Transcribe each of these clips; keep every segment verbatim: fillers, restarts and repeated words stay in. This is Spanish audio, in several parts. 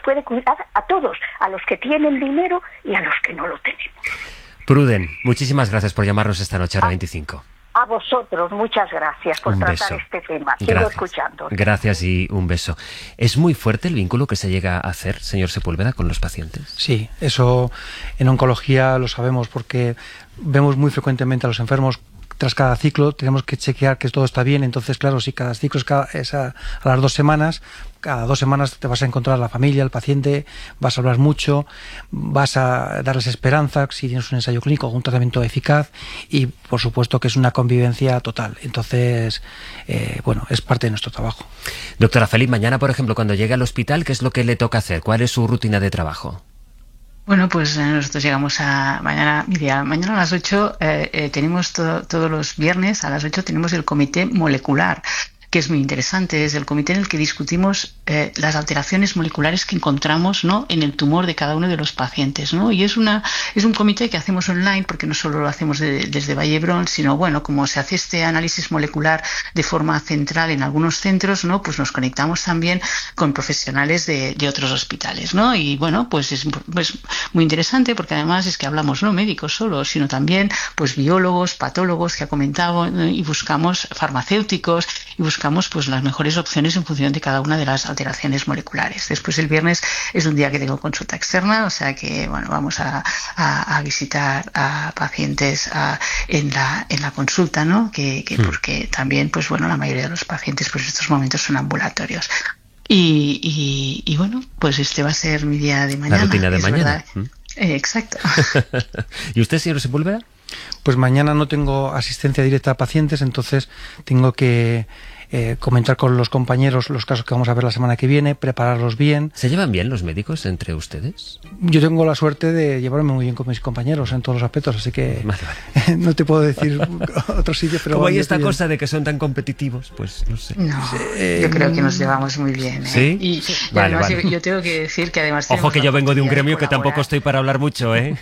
puede cuidar a todos, a los que tienen dinero y a los que no lo tenemos. Pruden, muchísimas gracias por llamarnos esta noche a la veinticinco. A vosotros, muchas gracias por un tratar beso. este tema. Sigo Gracias. escuchando. Gracias y un beso. ¿Es muy fuerte el vínculo que se llega a hacer, señor Sepúlveda, con los pacientes? Sí, eso en oncología lo sabemos porque vemos muy frecuentemente a los enfermos. Tras cada ciclo tenemos que chequear que todo está bien, entonces claro, si cada ciclo es, cada, es a, a las dos semanas, cada dos semanas te vas a encontrar a la familia, al paciente, vas a hablar mucho, vas a darles esperanza si tienes un ensayo clínico o un tratamiento eficaz y por supuesto que es una convivencia total, entonces eh, bueno, es parte de nuestro trabajo. Doctora Felip, mañana por ejemplo cuando llegue al hospital, ¿qué es lo que le toca hacer? ¿Cuál es su rutina de trabajo? Bueno, pues eh, nosotros llegamos a mañana, mira, mañana a las ocho eh, eh, tenemos to, todos los viernes a las ocho tenemos el comité molecular, que es muy interesante. Es el comité en el que discutimos eh, las alteraciones moleculares que encontramos, ¿no?, en el tumor de cada uno de los pacientes, ¿no? Y es una es un comité que hacemos online porque no solo lo hacemos de, desde Vallebrón, sino bueno, como se hace este análisis molecular de forma central en algunos centros, ¿no?, pues nos conectamos también con profesionales de, de otros hospitales, ¿no? Y bueno, pues es pues muy interesante porque además es que hablamos no médicos solo, sino también pues biólogos, patólogos que ha comentado, ¿no?, y buscamos farmacéuticos y buscamos pues las mejores opciones en función de cada una de las alteraciones moleculares. Después el viernes es un día que tengo consulta externa, o sea que bueno, vamos a, a, a visitar a pacientes a, en la en la consulta, ¿no? Que, que porque también pues bueno, la mayoría de los pacientes pues en estos momentos son ambulatorios. Y, y, y bueno, pues este va a ser mi día de mañana. La rutina de mañana. Eh, exacto. ¿Y usted, señor Sepúlveda? Pues mañana no tengo asistencia directa a pacientes, entonces tengo que eh, comentar con los compañeros los casos que vamos a ver la semana que viene, prepararlos bien. ¿Se llevan bien los médicos entre ustedes? Yo tengo la suerte de llevarme muy bien con mis compañeros en todos los aspectos, así que vale, vale. no te puedo decir otro sitio, pero... Como hay esta cosa de que son tan competitivos, pues no sé. No, eh, yo creo que nos llevamos muy bien, ¿eh? ¿Sí? Y, y vale, además vale. Yo, yo tengo que decir que además... Ojo que yo vengo de un gremio que tampoco estoy para hablar mucho, ¿eh?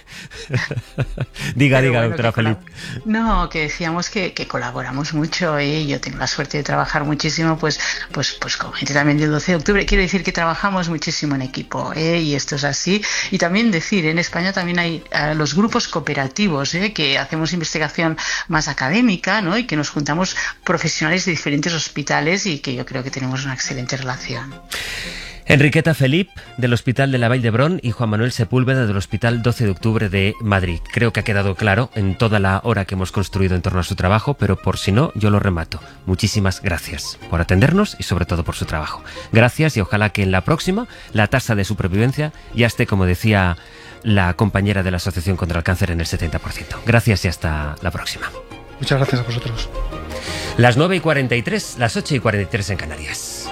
diga, Pero diga, bueno, doctora Felip. No, que decíamos que, que colaboramos mucho, ¿eh? Yo tengo la suerte de trabajar muchísimo, pues, pues, pues con gente también del doce de octubre. Quiero decir que trabajamos muchísimo en equipo, ¿eh? Y esto es así. Y también decir, en España también hay uh, los grupos cooperativos, ¿eh?, que hacemos investigación más académica, ¿no?, y que nos juntamos profesionales de diferentes hospitales y que yo creo que tenemos una excelente relación. Enriqueta Felip, del Hospital de la Vall d'Hebron, y Juan Manuel Sepúlveda, del Hospital doce de octubre de Madrid. Creo que ha quedado claro en toda la hora que hemos construido en torno a su trabajo, pero por si no, yo lo remato. Muchísimas gracias por atendernos y sobre todo por su trabajo. Gracias y ojalá que en la próxima la tasa de supervivencia ya esté, como decía la compañera de la Asociación contra el Cáncer, en el setenta por ciento. Gracias y hasta la próxima. Muchas gracias a vosotros. Las nueve y cuarenta y tres, las ocho y cuarenta y tres en Canarias.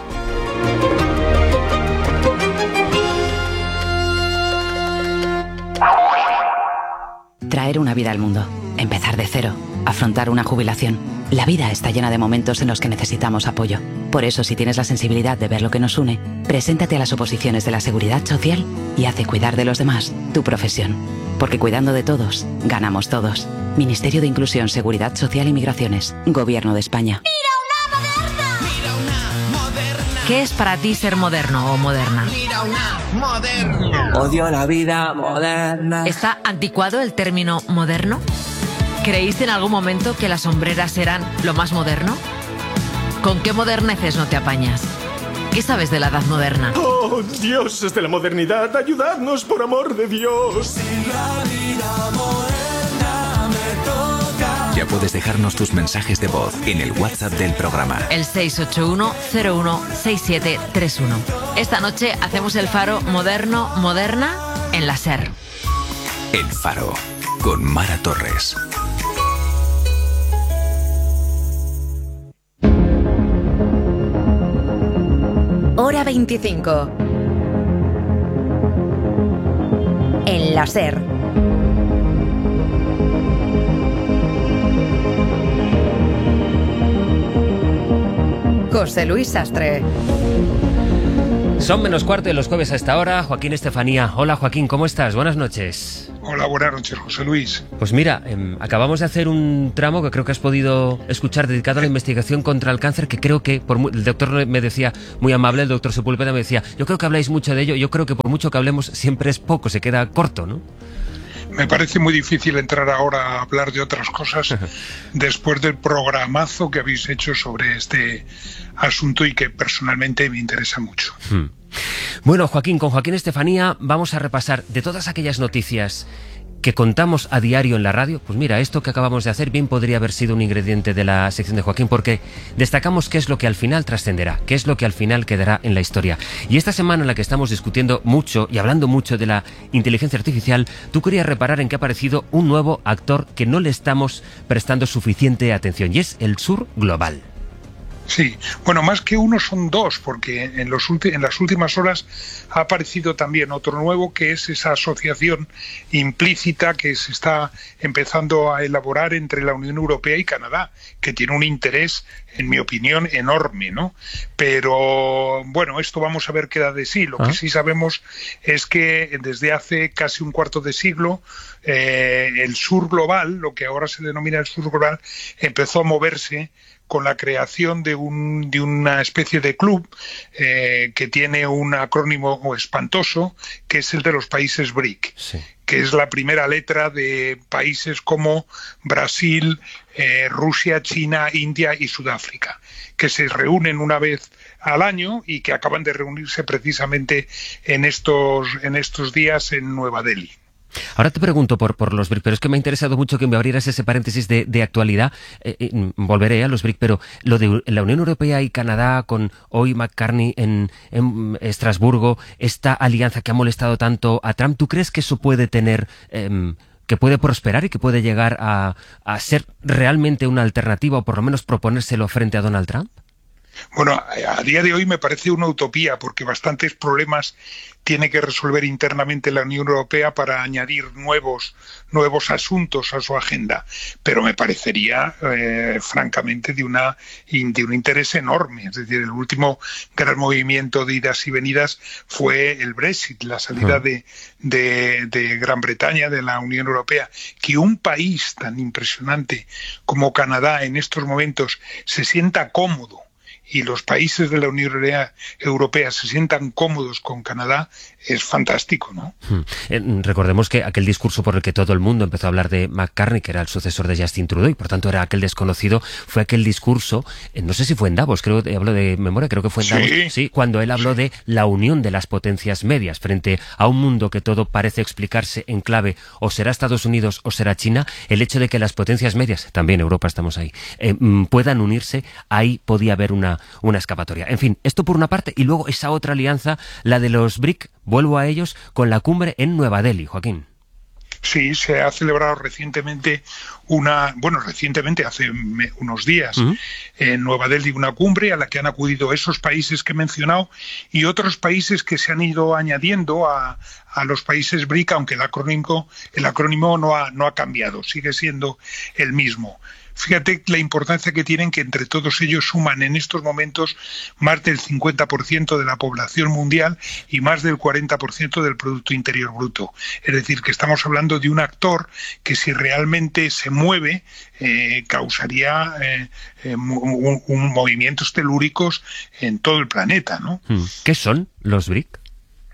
Traer una vida al mundo, empezar de cero, afrontar una jubilación. La vida está llena de momentos en los que necesitamos apoyo. Por eso, si tienes la sensibilidad de ver lo que nos une, preséntate a las oposiciones de la Seguridad Social y hace cuidar de los demás tu profesión. Porque cuidando de todos, ganamos todos. Ministerio de Inclusión, Seguridad Social y Migraciones. Gobierno de España. ¡Mira una moderna! ¡Mira una moderna! ¿Qué es para ti ser moderno o moderna? ¡Mira una moderna! Odio la vida moderna. ¿Está anticuado el término moderno? ¿Creíste en algún momento que las sombreras eran lo más moderno? ¿Con qué moderneces no te apañas? ¿Qué sabes de la edad moderna? ¡Oh, dioses de la modernidad! ¡Ayudadnos, por amor de Dios! Si la vida moderna me toca. Ya puedes dejarnos tus mensajes de voz en el WhatsApp del programa. El seis ocho uno cero uno seis siete tres uno. Esta noche hacemos el Faro moderno, moderna, en la SER. El Faro, con Mara Torres. Hora veinticinco. En la SER. José Luis Sastre. Son menos cuarto de los jueves a esta hora. Joaquín Estefanía. Hola Joaquín, ¿cómo estás? Buenas noches. Hola, buenas noches, José Luis. Pues mira, eh, acabamos de hacer un tramo que creo que has podido escuchar dedicado a la investigación contra el cáncer, que creo que, por mu- el doctor me decía, muy amable, el doctor Sepúlveda me decía, yo creo que habláis mucho de ello, yo creo que por mucho que hablemos siempre es poco, se queda corto, ¿no? Me parece muy difícil entrar ahora a hablar de otras cosas después del programazo que habéis hecho sobre este asunto y que personalmente me interesa mucho. Hmm. Bueno, Joaquín, con Joaquín Estefanía vamos a repasar de todas aquellas noticias que contamos a diario en la radio. Pues mira, esto que acabamos de hacer bien podría haber sido un ingrediente de la sección de Joaquín, porque destacamos qué es lo que al final trascenderá, qué es lo que al final quedará en la historia. Y esta semana en la que estamos discutiendo mucho y hablando mucho de la inteligencia artificial, tú querías reparar en que ha aparecido un nuevo actor que no le estamos prestando suficiente atención, y es el Sur Global. Sí, bueno, más que uno son dos, porque en, los ulti- en las últimas horas ha aparecido también otro nuevo, que es esa asociación implícita que se está empezando a elaborar entre la Unión Europea y Canadá, que tiene un interés, en mi opinión, enorme, ¿no? Pero, bueno, esto vamos a ver qué da de sí. Lo ¿Ah? que sí sabemos es que desde hace casi un cuarto de siglo, eh, el Sur Global, lo que ahora se denomina el Sur Global, empezó a moverse con la creación de, un, de una especie de club eh, que tiene un acrónimo espantoso, que es el de los países B R I C, sí. que es la primera letra de países como Brasil, eh, Rusia, China, India y Sudáfrica, que se reúnen una vez al año y que acaban de reunirse precisamente en estos, en estos días en Nueva Delhi. Ahora te pregunto por, por los B R I C, pero es que me ha interesado mucho que me abrieras ese paréntesis de, de actualidad. Eh, eh, volveré a los B R I C, pero lo de la Unión Europea y Canadá con hoy McCartney en, en Estrasburgo, esta alianza que ha molestado tanto a Trump, ¿tú crees que eso puede tener... Eh, que puede prosperar y que puede llegar a, a ser realmente una alternativa o por lo menos proponérselo frente a Donald Trump? Bueno, a día de hoy me parece una utopía, porque bastantes problemas tiene que resolver internamente la Unión Europea para añadir nuevos nuevos asuntos a su agenda, pero me parecería eh, francamente de una de un interés enorme. Es decir, el último gran movimiento de idas y venidas fue el Brexit, la salida de, de, de Gran Bretaña de la Unión Europea. Que un país tan impresionante como Canadá en estos momentos se sienta cómodo y los países de la Unión Europea se sientan cómodos con Canadá, es fantástico, ¿no? Hmm. Recordemos que aquel discurso por el que todo el mundo empezó a hablar de McCartney, que era el sucesor de Justin Trudeau, y por tanto era aquel desconocido, fue aquel discurso, no sé si fue en Davos, creo, hablo de memoria, creo que fue en Davos, sí, sí cuando él habló de la unión de las potencias medias frente a un mundo que todo parece explicarse en clave o será Estados Unidos o será China. El hecho de que las potencias medias, también Europa estamos ahí, eh, puedan unirse, ahí podía haber una una escapatoria. En fin, esto por una parte, y luego esa otra alianza, la de los B R I C, vuelvo a ellos, con la cumbre en Nueva Delhi, Joaquín. Sí, se ha celebrado recientemente una, bueno, recientemente, hace unos días, uh-huh. en Nueva Delhi, una cumbre a la que han acudido esos países que he mencionado y otros países que se han ido añadiendo a, a los países B R I C, aunque el acrónimo, el acrónimo no ha, no ha cambiado, sigue siendo el mismo. Fíjate la importancia que tienen, que entre todos ellos suman en estos momentos más del cincuenta por ciento de la población mundial y más del cuarenta por ciento del Producto Interior Bruto. Es decir, que estamos hablando de un actor que, si realmente se mueve, eh, causaría eh, eh, un, un movimientos telúricos en todo el planeta, ¿no? ¿Qué son los B R I C?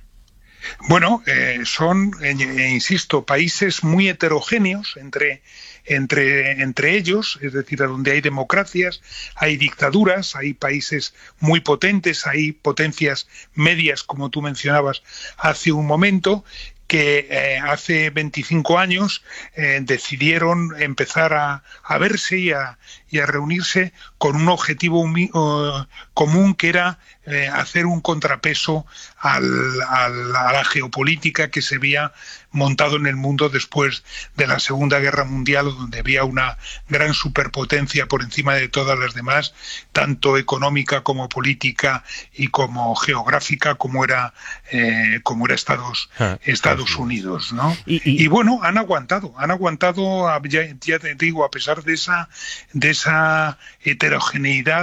Bueno, eh, son, eh, insisto, países muy heterogéneos entre, entre, entre ellos, es decir, donde hay democracias, hay dictaduras, hay países muy potentes, hay potencias medias, como tú mencionabas hace un momento, que eh, hace veinticinco años eh, decidieron empezar a, a verse y a, y a reunirse con un objetivo umi, uh, común, que era eh, hacer un contrapeso al, al, a la geopolítica que se había montado en el mundo después de la Segunda Guerra Mundial, donde había una gran superpotencia por encima de todas las demás, tanto económica como política y como geográfica, como era eh, como era Estados, ah, Estados sí. Unidos, ¿no? Y, y, y bueno, han aguantado, han aguantado, ya, ya te digo, a pesar de esa de esa heterogeneidad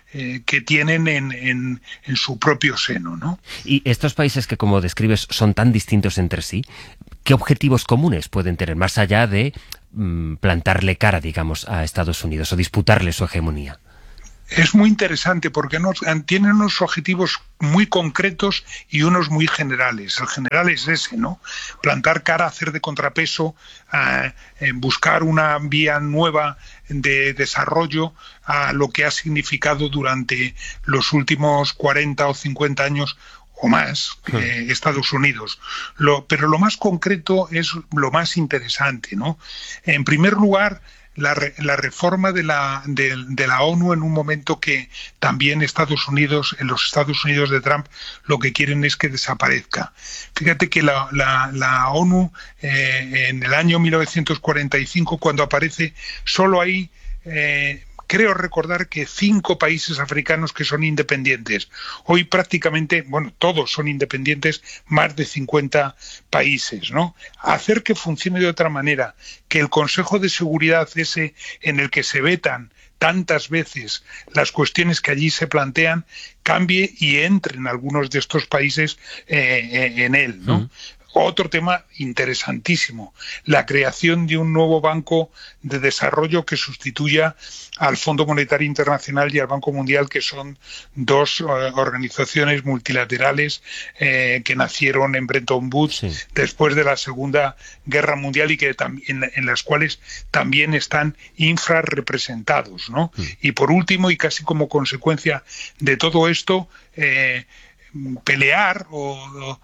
eh, que tienen en, en, en su propio seno, ¿no? Y estos países que, como describes, son tan distintos entre sí, ¿qué objetivos comunes pueden tener más allá de mmm, plantarle cara, digamos, a Estados Unidos o disputarle su hegemonía? Es muy interesante porque nos, tienen unos objetivos muy concretos y unos muy generales. El general es ese, ¿no? Plantar cara, hacer de contrapeso, eh, buscar una vía nueva de desarrollo a lo que ha significado durante los últimos cuarenta o cincuenta años o más, eh, Estados Unidos. Lo, pero lo más concreto es lo más interesante, ¿no? En primer lugar, La, re, la reforma de la, de, de la ONU en un momento que también Estados Unidos, en los Estados Unidos de Trump, lo que quieren es que desaparezca. Fíjate que la, la, la ONU eh, en el año mil novecientos cuarenta y cinco, cuando aparece, solo hay... Eh, Creo recordar que cinco países africanos que son independientes. Hoy prácticamente, bueno, todos son independientes, más de cincuenta países, ¿no? Hacer que funcione de otra manera, que el Consejo de Seguridad ese en el que se vetan tantas veces las cuestiones que allí se plantean, cambie y entren algunos de estos países eh, en él, ¿no? Mm. Otro tema interesantísimo, la creación de un nuevo banco de desarrollo que sustituya al Fondo Monetario Internacional y al Banco Mundial, que son dos uh, organizaciones multilaterales eh, que nacieron en Bretton Woods sí. después de la Segunda Guerra Mundial y que en, en las cuales también están infrarrepresentados, ¿no? Sí. Y por último, y casi como consecuencia de todo esto, eh, pelear o, o,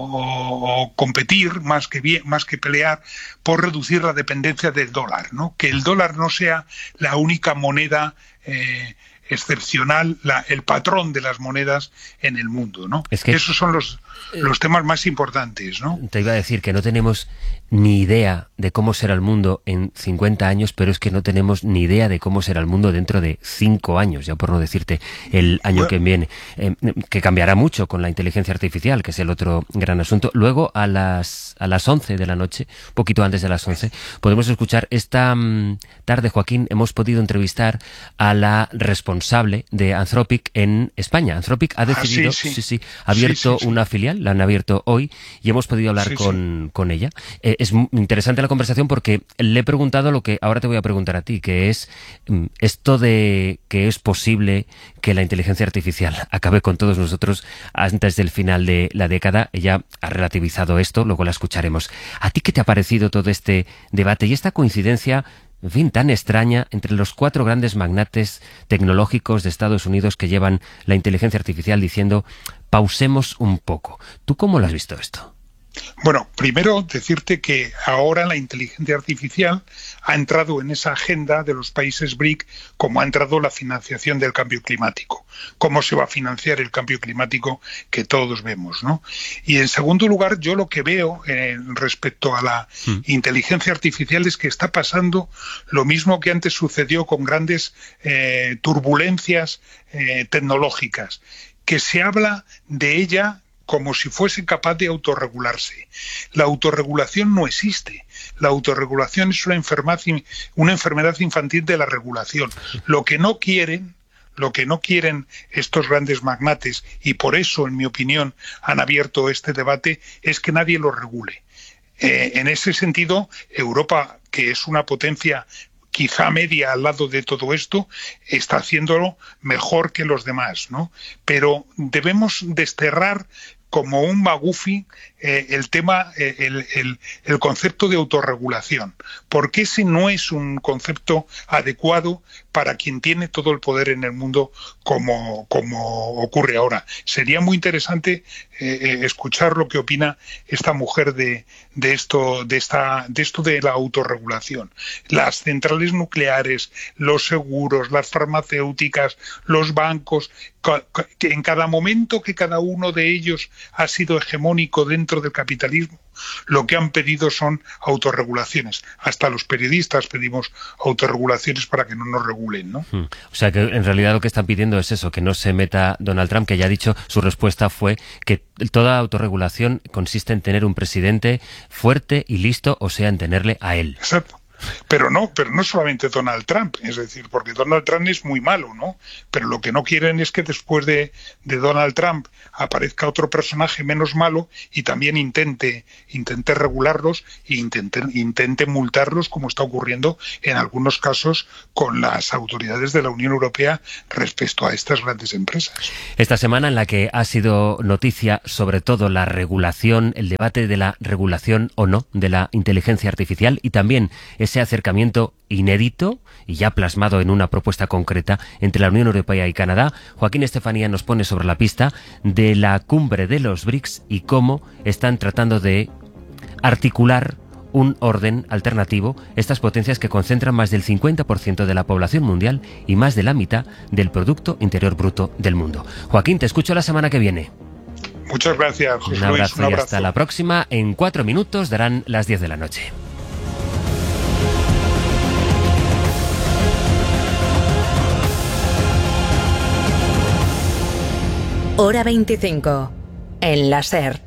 o, o competir más que bien, más que pelear por reducir la dependencia del dólar, ¿no? Que el dólar no sea la única moneda eh, excepcional, la, el patrón de las monedas en el mundo, ¿no? Es que esos son los, los temas más importantes, ¿no? Te iba a decir que no tenemos ni idea de cómo será el mundo en cincuenta años, pero es que no tenemos ni idea de cómo será el mundo dentro de cinco años, ya por no decirte el año bueno. que viene, eh, que cambiará mucho con la inteligencia artificial, que es el otro gran asunto. Luego, a las a las once de la noche, poquito antes de las once, podemos escuchar esta um, tarde, Joaquín, hemos podido entrevistar a la responsable de Anthropic en España. Anthropic ha decidido, ah, sí, sí. Sí, sí, ha abierto sí, sí, sí. una filial, la han abierto hoy y hemos podido hablar sí, con, sí. con ella. Eh, es interesante la conversación porque le he preguntado lo que ahora te voy a preguntar a ti, que es esto de que es posible que la inteligencia artificial acabe con todos nosotros antes del final de la década. Ella ha relativizado esto, luego la escucharemos. ¿A ti qué te ha parecido todo este debate y esta coincidencia, en fin, tan extraña entre los cuatro grandes magnates tecnológicos de Estados Unidos que llevan la inteligencia artificial diciendo pausemos un poco? ¿Tú cómo lo has visto esto? Bueno, primero decirte que ahora la inteligencia artificial ha entrado en esa agenda de los países B R I C como ha entrado la financiación del cambio climático. ¿Cómo se va a financiar el cambio climático que todos vemos, ¿no? Y en segundo lugar, yo lo que veo eh, respecto a la mm. inteligencia artificial es que está pasando lo mismo que antes sucedió con grandes eh, turbulencias eh, tecnológicas, que se habla de ella como si fuese capaz de autorregularse. La autorregulación no existe. La autorregulación es una enfermedad, una enfermedad infantil de la regulación. Lo que no quieren, lo que no quieren estos grandes magnates, y por eso, en mi opinión, han abierto este debate, es que nadie lo regule. Eh, en ese sentido, Europa, que es una potencia quizá media al lado de todo esto, está haciéndolo mejor que los demás, ¿no? Pero debemos desterrar como un magufi eh, el tema, eh, el, el, el concepto de autorregulación, porque ese no es un concepto adecuado para quien tiene todo el poder en el mundo como, como ocurre ahora. Sería muy interesante eh, escuchar lo que opina esta mujer de, de, esto, de, esta, de esto de la autorregulación. Las centrales nucleares, los seguros, las farmacéuticas, los bancos, que en cada momento que cada uno de ellos ha sido hegemónico dentro del capitalismo, lo que han pedido son autorregulaciones. Hasta los periodistas pedimos autorregulaciones para que no nos regulen, ¿no? O sea que en realidad lo que están pidiendo es eso, que no se meta Donald Trump, que ya ha dicho, su respuesta fue que toda autorregulación consiste en tener un presidente fuerte y listo, o sea, en tenerle a él. Exacto. Pero no, pero no solamente Donald Trump, es decir, porque Donald Trump es muy malo, ¿no? Pero lo que no quieren es que después de, de Donald Trump aparezca otro personaje menos malo y también intente, intente regularlos e intente, intente multarlos, como está ocurriendo en algunos casos con las autoridades de la Unión Europea respecto a estas grandes empresas. Esta semana en la que ha sido noticia sobre todo la regulación, el debate de la regulación o no de la inteligencia artificial y también ese acercamiento inédito y ya plasmado en una propuesta concreta entre la Unión Europea y Canadá, Joaquín Estefanía nos pone sobre la pista de la cumbre de los BRICS y cómo están tratando de articular un orden alternativo, estas potencias que concentran más del cincuenta por ciento de la población mundial y más de la mitad del Producto Interior Bruto del mundo. Joaquín, te escucho la semana que viene. Muchas gracias, José Un abrazo, Luis, un abrazo. Y hasta la próxima. En cuatro minutos darán las diez de la noche. Hora veinticinco. En la SER.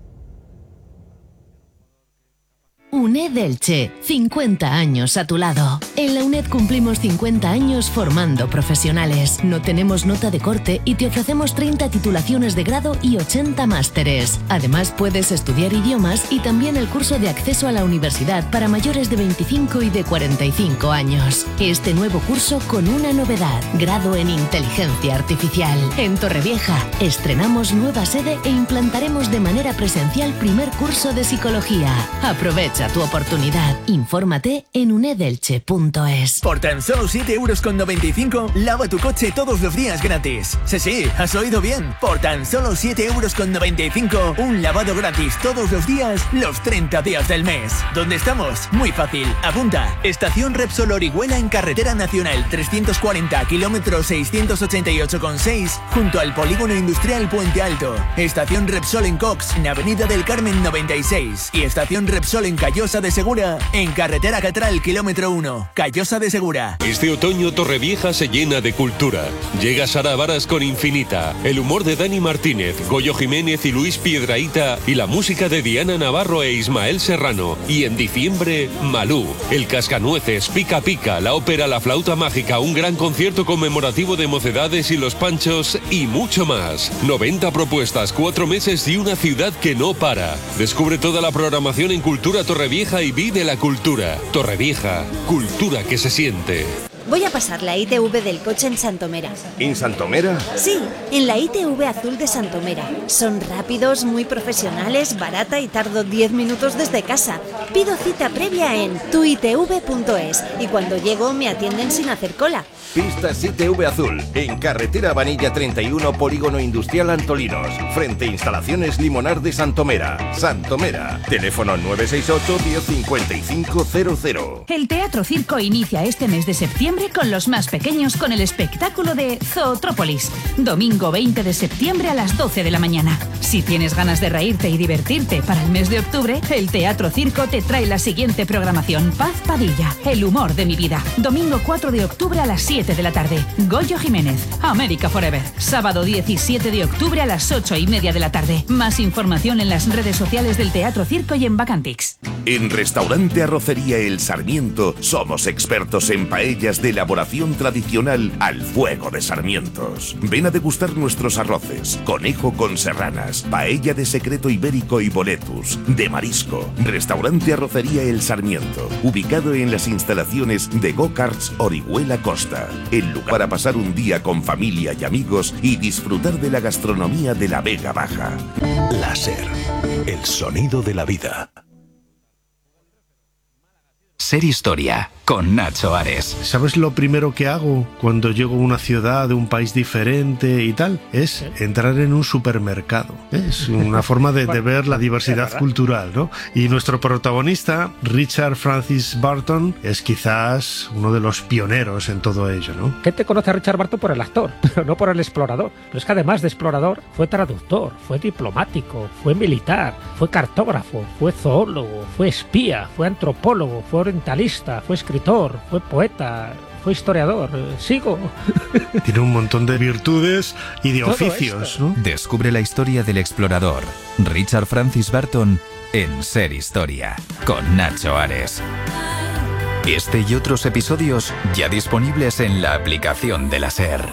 UNED Elche, cincuenta años a tu lado. En la UNED cumplimos cincuenta años formando profesionales. No tenemos nota de corte y te ofrecemos treinta titulaciones de grado y ochenta másteres. Además puedes estudiar idiomas y también el curso de acceso a la universidad para mayores de veinticinco y de cuarenta y cinco años. Este nuevo curso con una novedad, grado en inteligencia artificial. En Torrevieja estrenamos nueva sede e implantaremos de manera presencial primer curso de psicología. Aprovecha tu oportunidad. Infórmate en unedelche punto es. Por tan solo siete euros con noventa y cinco, lava tu coche todos los días gratis. Sí, sí, has oído bien. Por tan solo siete euros con noventa y cinco, un lavado gratis todos los días, los treinta días del mes. ¿Dónde estamos? Muy fácil. Apunta. Estación Repsol Orihuela en Carretera Nacional trescientos cuarenta, kilómetro seiscientos ochenta y ocho coma seis, junto al Polígono Industrial Puente Alto. Estación Repsol en Cox, en Avenida del Carmen noventa y seis. Y Estación Repsol en Callosa de Segura, en Carretera Catral, kilómetro uno, Callosa de Segura. Este otoño Torrevieja se llena de cultura. Llega Sara Varas con Infinita, el humor de Dani Martínez, Goyo Jiménez y Luis Piedrahita y la música de Diana Navarro e Ismael Serrano. Y en diciembre, Malú, el Cascanueces, Pica Pica, la ópera La Flauta Mágica, un gran concierto conmemorativo de Mocedades y Los Panchos y mucho más. noventa propuestas, cuatro meses y una ciudad que no para. Descubre toda la programación en Cultura Torrevieja y vive la cultura. Torrevieja, cultura que se siente. Voy a pasar la I T V del coche en Santomera. ¿En Santomera? Sí, en la I T V azul de Santomera. Son rápidos, muy profesionales, barata y tardo diez minutos desde casa. Pido cita previa en tu i t v punto es y cuando llego me atienden sin hacer cola. Pistas I T V Azul, en Carretera Vanilla treinta y uno, Polígono Industrial Antolinos, frente a Instalaciones Limonar de Santomera. Santomera, teléfono nueve seis ocho, diez cincuenta y cinco cero cero. El Teatro Circo inicia este mes de septiembre con los más pequeños con el espectáculo de Zootrópolis. Domingo veinte de septiembre a las doce de la mañana. Si tienes ganas de reírte y divertirte para el mes de octubre, el Teatro Circo te trae la siguiente programación. Paz Padilla, el humor de mi vida. Domingo cuatro de octubre a las siete de la tarde. Goyo Jiménez, América Forever. Sábado diecisiete de octubre a las ocho y media de la tarde. Más información en las redes sociales del Teatro Circo y en Bacantix. En Restaurante Arrocería El Sarmiento somos expertos en paellas de elaboración tradicional al fuego de sarmientos. Ven a degustar nuestros arroces, conejo con serranas, paella de secreto ibérico y boletus, de marisco. Restaurante Arrocería El Sarmiento, ubicado en las instalaciones de Go-Karts Orihuela Costa. El lugar para pasar un día con familia y amigos y disfrutar de la gastronomía de la Vega Baja. La SER, el sonido de la vida. Ser Historia, con Nacho Ares. ¿Sabes lo primero que hago cuando llego a una ciudad de un país diferente y tal? Es entrar en un supermercado. Es una forma de, de ver la diversidad cultural, ¿no? Y nuestro protagonista, Richard Francis Burton, es quizás uno de los pioneros en todo ello, ¿no? Gente conoce a Richard Burton por el actor, pero no por el explorador. Pero es que además de explorador, fue traductor, fue diplomático, fue militar, fue cartógrafo, fue zoólogo, fue espía, fue antropólogo, fue orientalista, fue escritor, fue poeta, fue historiador. Sigo. Tiene un montón de virtudes y de oficios, ¿no? Descubre la historia del explorador Richard Francis Burton en Ser Historia, con Nacho Ares. Este y otros episodios ya disponibles en la aplicación de la SER.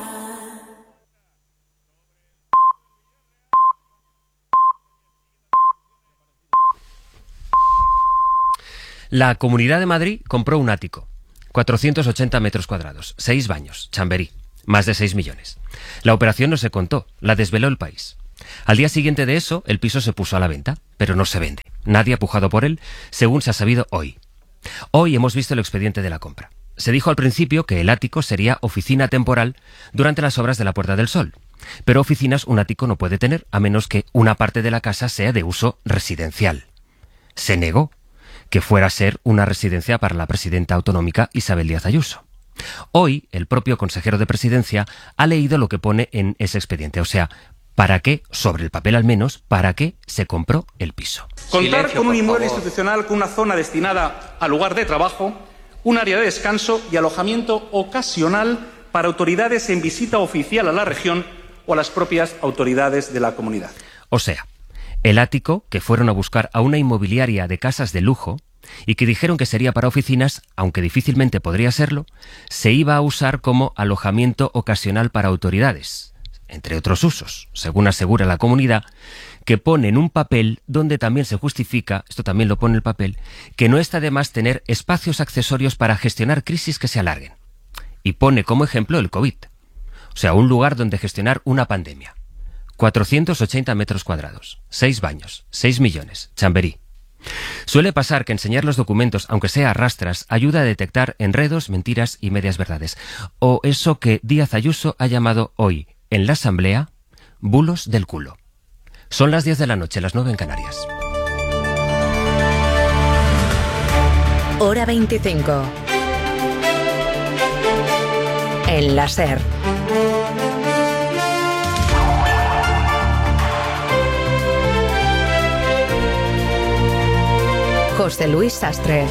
La Comunidad de Madrid compró un ático, cuatrocientos ochenta metros cuadrados, seis baños, Chamberí, más de seis millones. La operación no se contó, la desveló El País. Al día siguiente de eso, el piso se puso a la venta, pero no se vende. Nadie ha pujado por él, según se ha sabido hoy. Hoy hemos visto el expediente de la compra. Se dijo al principio que el ático sería oficina temporal durante las obras de la Puerta del Sol. Pero oficinas un ático no puede tener, a menos que una parte de la casa sea de uso residencial. Se negó que fuera a ser una residencia para la presidenta autonómica Isabel Díaz Ayuso. Hoy, el propio consejero de Presidencia ha leído lo que pone en ese expediente, o sea, para qué, sobre el papel al menos, para qué se compró el piso. Contar Silencio, con un inmueble favor. institucional con una zona destinada al lugar de trabajo, un área de descanso y alojamiento ocasional para autoridades en visita oficial a la región o a las propias autoridades de la comunidad. O sea, el ático que fueron a buscar a una inmobiliaria de casas de lujo y que dijeron que sería para oficinas, aunque difícilmente podría serlo, se iba a usar como alojamiento ocasional para autoridades, entre otros usos, según asegura la comunidad, que pone en un papel donde también se justifica, esto también lo pone el papel, que no está de más tener espacios accesorios para gestionar crisis que se alarguen. Y pone como ejemplo el COVID, o sea, un lugar donde gestionar una pandemia. cuatrocientos ochenta metros cuadrados, seis baños, seis millones, Chamberí. Suele pasar que enseñar los documentos, aunque sea a rastras, ayuda a detectar enredos, mentiras y medias verdades. O eso que Díaz Ayuso ha llamado hoy, en la Asamblea, bulos del culo. Son las diez de la noche, las nueve en Canarias. Hora veinticinco. En la SER. José Luis Sastre.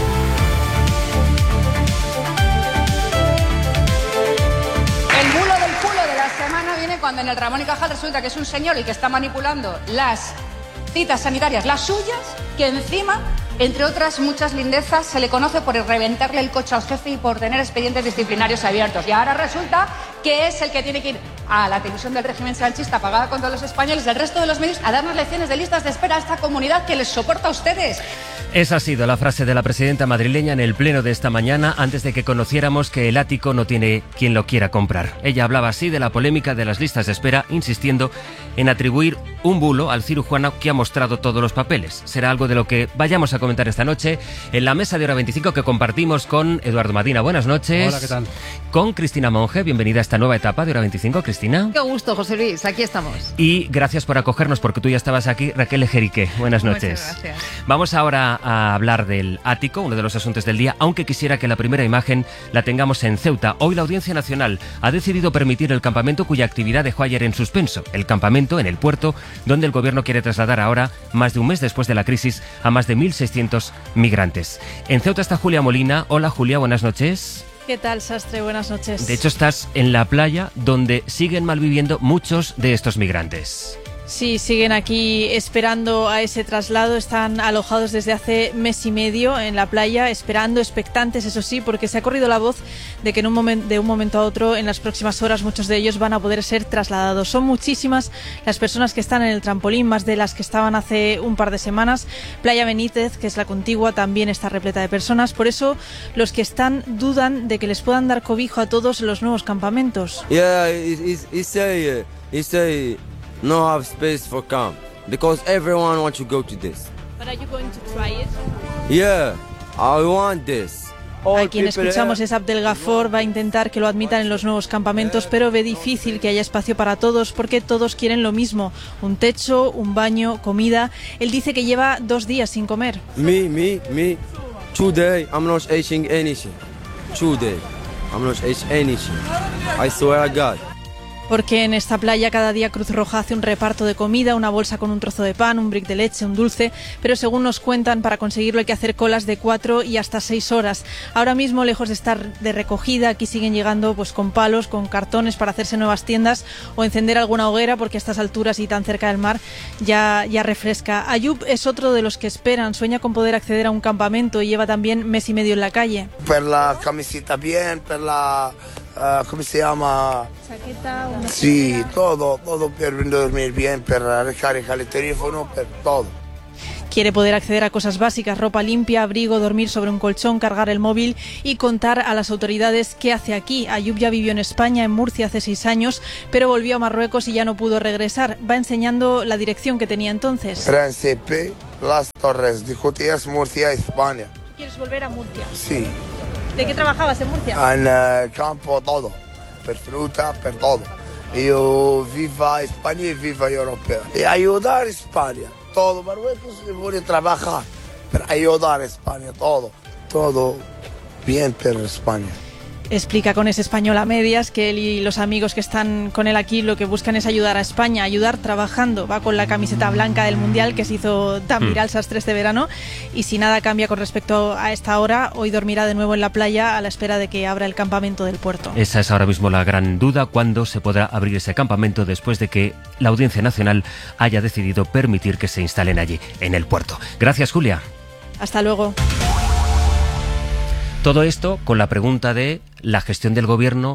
El bulo del culo de la semana viene cuando en el Ramón y Cajal resulta que es un señor el que está manipulando las citas sanitarias, las suyas, que encima, entre otras muchas lindezas, se le conoce por reventarle el coche al jefe y por tener expedientes disciplinarios abiertos. Y ahora resulta que es el que tiene que ir a la televisión del régimen sanchista pagada contra los españoles del resto de los medios a darnos lecciones de listas de espera a esta comunidad que les soporta a ustedes. Esa ha sido la frase de la presidenta madrileña en el pleno de esta mañana, antes de que conociéramos que el ático no tiene quien lo quiera comprar. Ella hablaba así de la polémica de las listas de espera, insistiendo en atribuir un bulo al cirujano que ha mostrado todos los papeles. Será algo de lo que vayamos a comentar esta noche en la mesa de Hora veinticinco que compartimos con Eduardo Madina. Buenas noches. Hola, ¿qué tal? Con Cristina Monge. Bienvenida a esta nueva etapa de Hora veinticinco, Cristina. Qué gusto, José Luis. Aquí estamos. Y gracias por acogernos, porque tú ya estabas aquí, Raquel Ejerique. Buenas noches. Muchas gracias. Vamos ahora a hablar del ático, uno de los asuntos del día, aunque quisiera que la primera imagen la tengamos en Ceuta. Hoy la Audiencia Nacional ha decidido permitir el campamento cuya actividad dejó ayer en suspenso. El campamento en el puerto, donde el gobierno quiere trasladar ahora, más de un mes después de la crisis, a más de mil seiscientos migrantes. En Ceuta está Julia Molina. Hola, Julia, buenas noches. ¿Qué tal, Sastre? Buenas noches. De hecho, estás en la playa donde siguen malviviendo muchos de estos migrantes. Sí, siguen aquí esperando a ese traslado. Están alojados desde hace mes y medio en la playa, esperando, expectantes, eso sí, porque se ha corrido la voz de que en un momento, de un momento a otro, en las próximas horas, muchos de ellos van a poder ser trasladados. Son muchísimas las personas que están en el trampolín, más de las que estaban hace un par de semanas. Playa Benítez, que es la contigua, también está repleta de personas. Por eso, los que están dudan de que les puedan dar cobijo a todos los nuevos campamentos. Yeah, it's, it's a, it's a... no have space for camp because everyone wants to go to this. But are you going to try it? Yeah, I want this. A quien escuchamos es Abdel Ghafor, va a intentar que lo admitan en los nuevos campamentos, pero ve difícil que haya espacio para todos porque todos quieren lo mismo, un techo, un baño, comida. Él dice que lleva dos días sin comer. Me, me, me, today I'm not eating anything. Today I'm not eating anything. I swear to God. porque en esta playa cada día Cruz Roja hace un reparto de comida, una bolsa con un trozo de pan, un brick de leche, un dulce, pero según nos cuentan, para conseguirlo hay que hacer colas de cuatro y hasta seis horas. Ahora mismo, lejos de estar de recogida, aquí siguen llegando pues con palos, con cartones para hacerse nuevas tiendas o encender alguna hoguera, porque a estas alturas y tan cerca del mar ya, ya refresca. Ayub es otro de los que esperan, sueña con poder acceder a un campamento y lleva también mes y medio en la calle. Per la camiseta bien, per la... Uh, ¿cómo se llama? Chaqueta, una sí, chaqueta. todo, todo per dormir bien, per recargar el teléfono, per todo. Quiere poder acceder a cosas básicas, ropa limpia, abrigo, dormir sobre un colchón, cargar el móvil y contar a las autoridades qué hace aquí. Ayub ya vivió en España, en Murcia, hace seis años, pero volvió a Marruecos y ya no pudo regresar. Va enseñando la dirección que tenía entonces. Príncipe, Las Torres, de Cotillas, Murcia, España. ¿Quieres volver a Murcia? Sí. ¿De qué trabajabas en Murcia? En uh, campo, todo. Per fruta, per todo. Yo viva España y viva Europa. Y ayudar a España. Todo Marruecos y voy a trabajar. Para ayudar a España, todo. Todo bien per España. Explica con ese español a medias que él y los amigos que están con él aquí lo que buscan es ayudar a España, ayudar trabajando. Va con la camiseta blanca del Mundial que se hizo tan viral Sastre este verano, y si nada cambia con respecto a esta hora, hoy dormirá de nuevo en la playa a la espera de que abra el campamento del puerto. Esa es ahora mismo la gran duda, cuándo se podrá abrir ese campamento después de que la Audiencia Nacional haya decidido permitir que se instalen allí, en el puerto. Gracias, Julia. Hasta luego. Todo esto con la pregunta de la gestión del gobierno,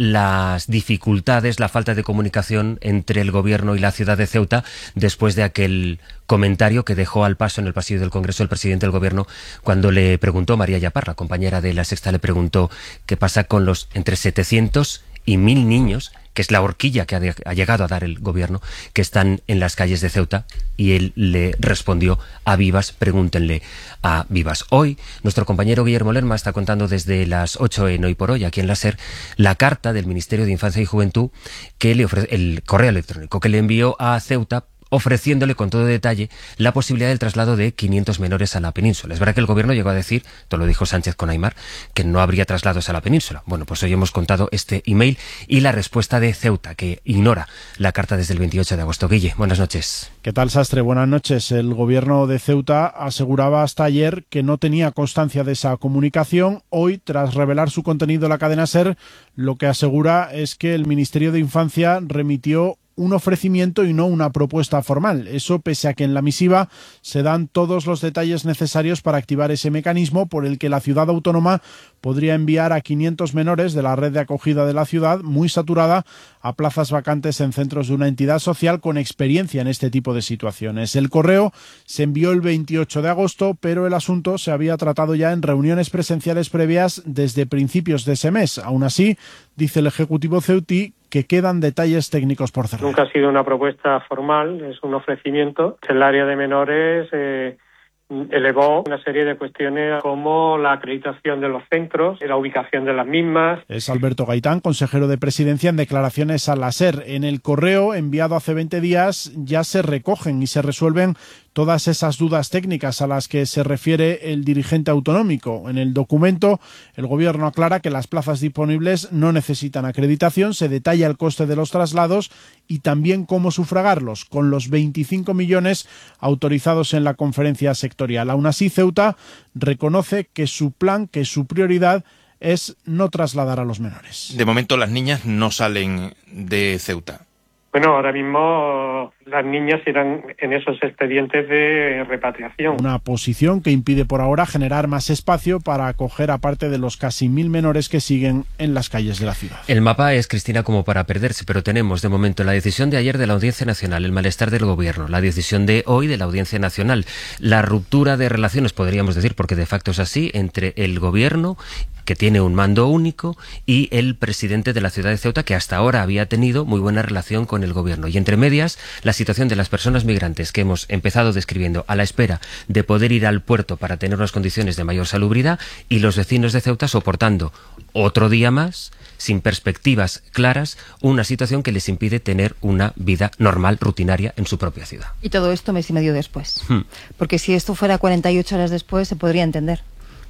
las dificultades, la falta de comunicación entre el gobierno y la ciudad de Ceuta después de aquel comentario que dejó al paso en el pasillo del Congreso el presidente del gobierno cuando le preguntó, María Yapar, la compañera de La Sexta, le preguntó qué pasa con los entre setecientos y mil niños, que es la horquilla que ha, de, ha llegado a dar el gobierno, que están en las calles de Ceuta, y él le respondió a vivas, pregúntenle a vivas. Hoy, nuestro compañero Guillermo Lerma está contando desde las ocho en Hoy por Hoy, aquí en la SER, la carta del Ministerio de Infancia y Juventud, que le ofrece, el correo electrónico que le envió a Ceuta, ofreciéndole con todo detalle la posibilidad del traslado de quinientos menores a la península. Es verdad que el gobierno llegó a decir, todo lo dijo Sánchez con Aimar, que no habría traslados a la península. Bueno, pues hoy hemos contado este email y la respuesta de Ceuta, que ignora la carta desde el veintiocho de agosto. Guille, buenas noches. ¿Qué tal, Sastre? Buenas noches. El gobierno de Ceuta aseguraba hasta ayer que no tenía constancia de esa comunicación. Hoy, tras revelar su contenido en la cadena SER, lo que asegura es que el Ministerio de Infancia remitió un ofrecimiento y no una propuesta formal. Eso pese a que en la misiva se dan todos los detalles necesarios para activar ese mecanismo por el que la ciudad autónoma podría enviar a quinientos menores de la red de acogida de la ciudad, muy saturada, a plazas vacantes en centros de una entidad social con experiencia en este tipo de situaciones. El correo se envió el veintiocho de agosto, pero el asunto se había tratado ya en reuniones presenciales previas desde principios de ese mes. Aún así, dice el Ejecutivo ceutí que quedan detalles técnicos por cerrar. Nunca ha sido una propuesta formal, es un ofrecimiento. El área de menores eh, elevó una serie de cuestiones como la acreditación de los centros, la ubicación de las mismas. Es Alberto Gaitán, consejero de Presidencia, en declaraciones a la SER. En el correo enviado hace veinte días ya se recogen y se resuelven todas esas dudas técnicas a las que se refiere el dirigente autonómico. En el documento, el gobierno aclara que las plazas disponibles no necesitan acreditación, se detalla el coste de los traslados y también cómo sufragarlos, con los veinticinco millones autorizados en la conferencia sectorial. Aún así, Ceuta reconoce que su plan, que su prioridad es no trasladar a los menores. De momento las niñas no salen de Ceuta. Bueno, ahora mismo las niñas irán en esos expedientes de repatriación. Una posición que impide por ahora generar más espacio para acoger a parte de los casi mil menores que siguen en las calles de la ciudad. El mapa es, Cristina, como para perderse, pero tenemos de momento la decisión de ayer de la Audiencia Nacional, el malestar del gobierno, la decisión de hoy de la Audiencia Nacional, la ruptura de relaciones, podríamos decir, porque de facto es así, entre el gobierno, que tiene un mando único, y el presidente de la ciudad de Ceuta, que hasta ahora había tenido muy buena relación con el gobierno. Y entre medias, la situación de las personas migrantes que hemos empezado describiendo a la espera de poder ir al puerto para tener unas condiciones de mayor salubridad, y los vecinos de Ceuta soportando otro día más, sin perspectivas claras, una situación que les impide tener una vida normal, rutinaria en su propia ciudad. Y todo esto mes y medio después. Hmm. Porque si esto fuera cuarenta y ocho horas después, se podría entender.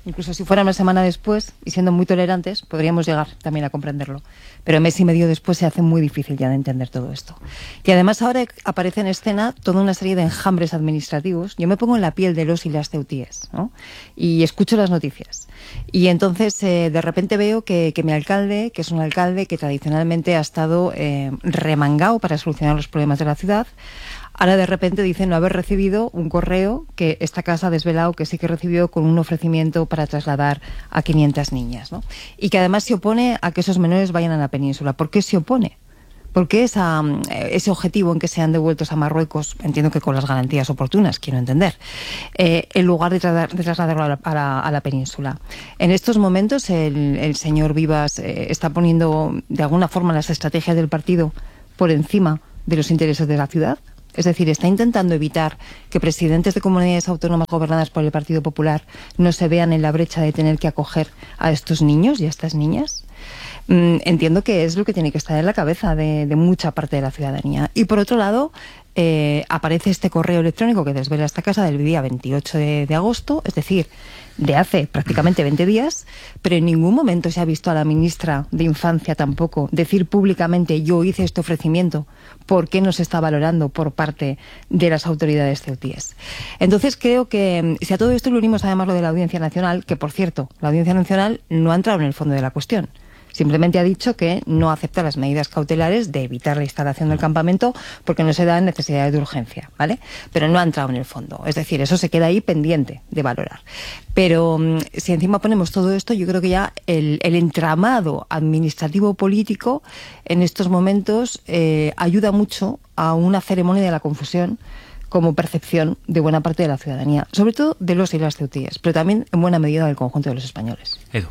Incluso si fuera una semana después, y siendo muy tolerantes, podríamos llegar también a comprenderlo. Pero mes y medio después se hace muy difícil ya de entender todo esto. Y además ahora aparece en escena toda una serie de enjambres administrativos. Yo me pongo en la piel de los y las ceutíes, ¿no? Y escucho las noticias. Y entonces eh, de repente veo que, que mi alcalde, que es un alcalde que tradicionalmente ha estado eh, remangado para solucionar los problemas de la ciudad, ahora de repente dice no haber recibido un correo que esta casa ha desvelado que sí que recibió con un ofrecimiento para trasladar a quinientas niñas, ¿no? Y que además se opone a que esos menores vayan a la península. ¿Por qué se opone? ¿Por qué esa, ese objetivo en que sean devueltos a Marruecos, entiendo que con las garantías oportunas, quiero entender, eh, en lugar de, tra de trasladarlo a la, a, la, a la península? En estos momentos el, el señor Vivas eh, está poniendo de alguna forma las estrategias del partido por encima de los intereses de la ciudad. Es decir, está intentando evitar que presidentes de comunidades autónomas gobernadas por el Partido Popular no se vean en la brecha de tener que acoger a estos niños y a estas niñas. Mm, entiendo que es lo que tiene que estar en la cabeza de, de mucha parte de la ciudadanía. Y por otro lado, eh, aparece este correo electrónico que desvela esta casa del día veintiocho de, de agosto, es decir, de hace prácticamente veinte días, pero en ningún momento se ha visto a la ministra de Infancia tampoco decir públicamente yo hice este ofrecimiento, ¿por qué no se está valorando por parte de las autoridades ceutíes? Entonces creo que si a todo esto le unimos además lo de la Audiencia Nacional, que por cierto, la Audiencia Nacional no ha entrado en el fondo de la cuestión. Simplemente ha dicho que no acepta las medidas cautelares de evitar la instalación del campamento porque no se dan necesidades de urgencia, ¿vale? Pero no ha entrado en el fondo. Es decir, eso se queda ahí pendiente de valorar. Pero si encima ponemos todo esto, yo creo que ya el, el entramado administrativo político en estos momentos eh, ayuda mucho a una ceremonia de la confusión como percepción de buena parte de la ciudadanía, sobre todo de los y las ceutíes, pero también en buena medida del conjunto de los españoles. Edu.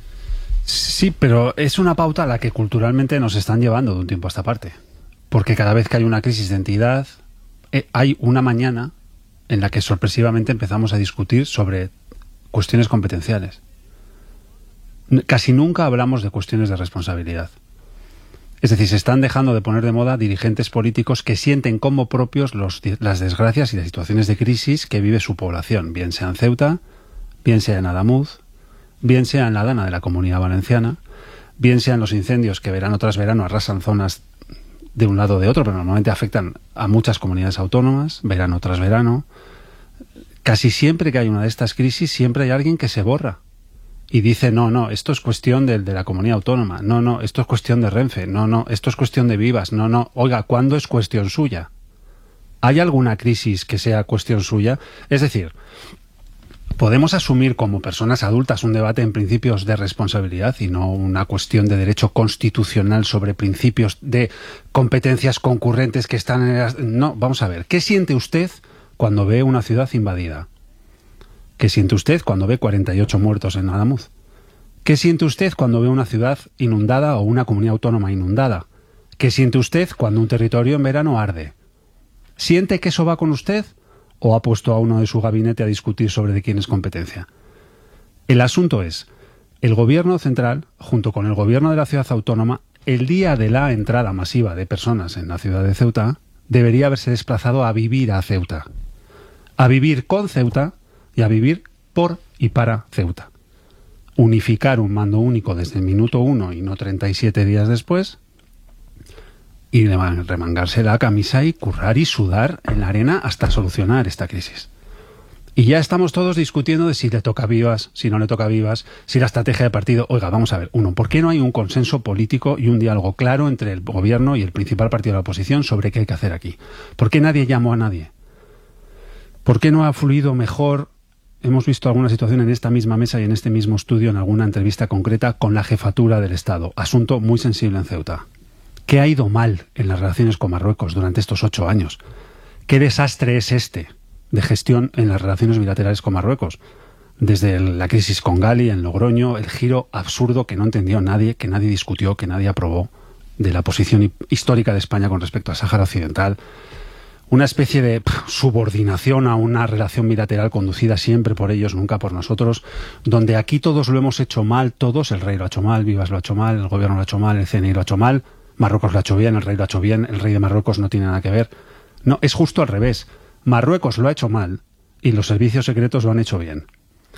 Sí, pero es una pauta a la que culturalmente nos están llevando de un tiempo a esta parte. Porque cada vez que hay una crisis de entidad, eh, hay una mañana en la que sorpresivamente empezamos a discutir sobre cuestiones competenciales. Casi nunca hablamos de cuestiones de responsabilidad. Es decir, se están dejando de poner de moda dirigentes políticos que sienten como propios los, las desgracias y las situaciones de crisis que vive su población, bien sea en Ceuta, bien sea en Adamuz, bien sea en la Dana de la Comunidad Valenciana, bien sean los incendios que verano tras verano arrasan zonas de un lado o de otro, pero normalmente afectan a muchas comunidades autónomas, verano tras verano. Casi siempre que hay una de estas crisis, siempre hay alguien que se borra y dice, no, no, esto es cuestión de, de la comunidad autónoma, no, no, esto es cuestión de Renfe, no, no, esto es cuestión de Vivas, no, no, oiga, ¿cuándo es cuestión suya? ¿Hay alguna crisis que sea cuestión suya? Es decir, podemos asumir como personas adultas un debate en principios de responsabilidad y no una cuestión de derecho constitucional sobre principios de competencias concurrentes que están en las... No, vamos a ver, ¿qué siente usted cuando ve una ciudad invadida? ¿Qué siente usted cuando ve cuarenta y ocho muertos en Adamuz? ¿Qué siente usted cuando ve una ciudad inundada o una comunidad autónoma inundada? ¿Qué siente usted cuando un territorio en verano arde? ¿Siente que eso va con usted? ¿O ha puesto a uno de su gabinete a discutir sobre de quién es competencia? El asunto es, el gobierno central, junto con el gobierno de la ciudad autónoma, el día de la entrada masiva de personas en la ciudad de Ceuta, debería haberse desplazado a vivir a Ceuta. A vivir con Ceuta y a vivir por y para Ceuta. Unificar un mando único desde el minuto uno y no treinta y siete días después, y remangarse la camisa y currar y sudar en la arena hasta solucionar esta crisis. Y ya estamos todos discutiendo de si le toca a Vivas, si no le toca a Vivas, si la estrategia de partido... Oiga, vamos a ver, uno, ¿por qué no hay un consenso político y un diálogo claro entre el gobierno y el principal partido de la oposición sobre qué hay que hacer aquí? ¿Por qué nadie llamó a nadie? ¿Por qué no ha fluido mejor? Hemos visto alguna situación en esta misma mesa y en este mismo estudio, en alguna entrevista concreta, con la jefatura del Estado. Asunto muy sensible en Ceuta. ¿Qué ha ido mal en las relaciones con Marruecos durante estos ocho años? ¿Qué desastre es este de gestión en las relaciones bilaterales con Marruecos? Desde la crisis con Gali en Logroño, el giro absurdo que no entendió nadie, que nadie discutió, que nadie aprobó, de la posición histórica de España con respecto al Sáhara Occidental, una especie de pff, subordinación a una relación bilateral conducida siempre por ellos, nunca por nosotros, donde aquí todos lo hemos hecho mal, todos, el rey lo ha hecho mal, Vivas lo ha hecho mal, el gobierno lo ha hecho mal, el C N I lo ha hecho mal, Marruecos lo ha hecho bien, el rey lo ha hecho bien, el rey de Marruecos no tiene nada que ver. No, es justo al revés. Marruecos lo ha hecho mal y los servicios secretos lo han hecho bien.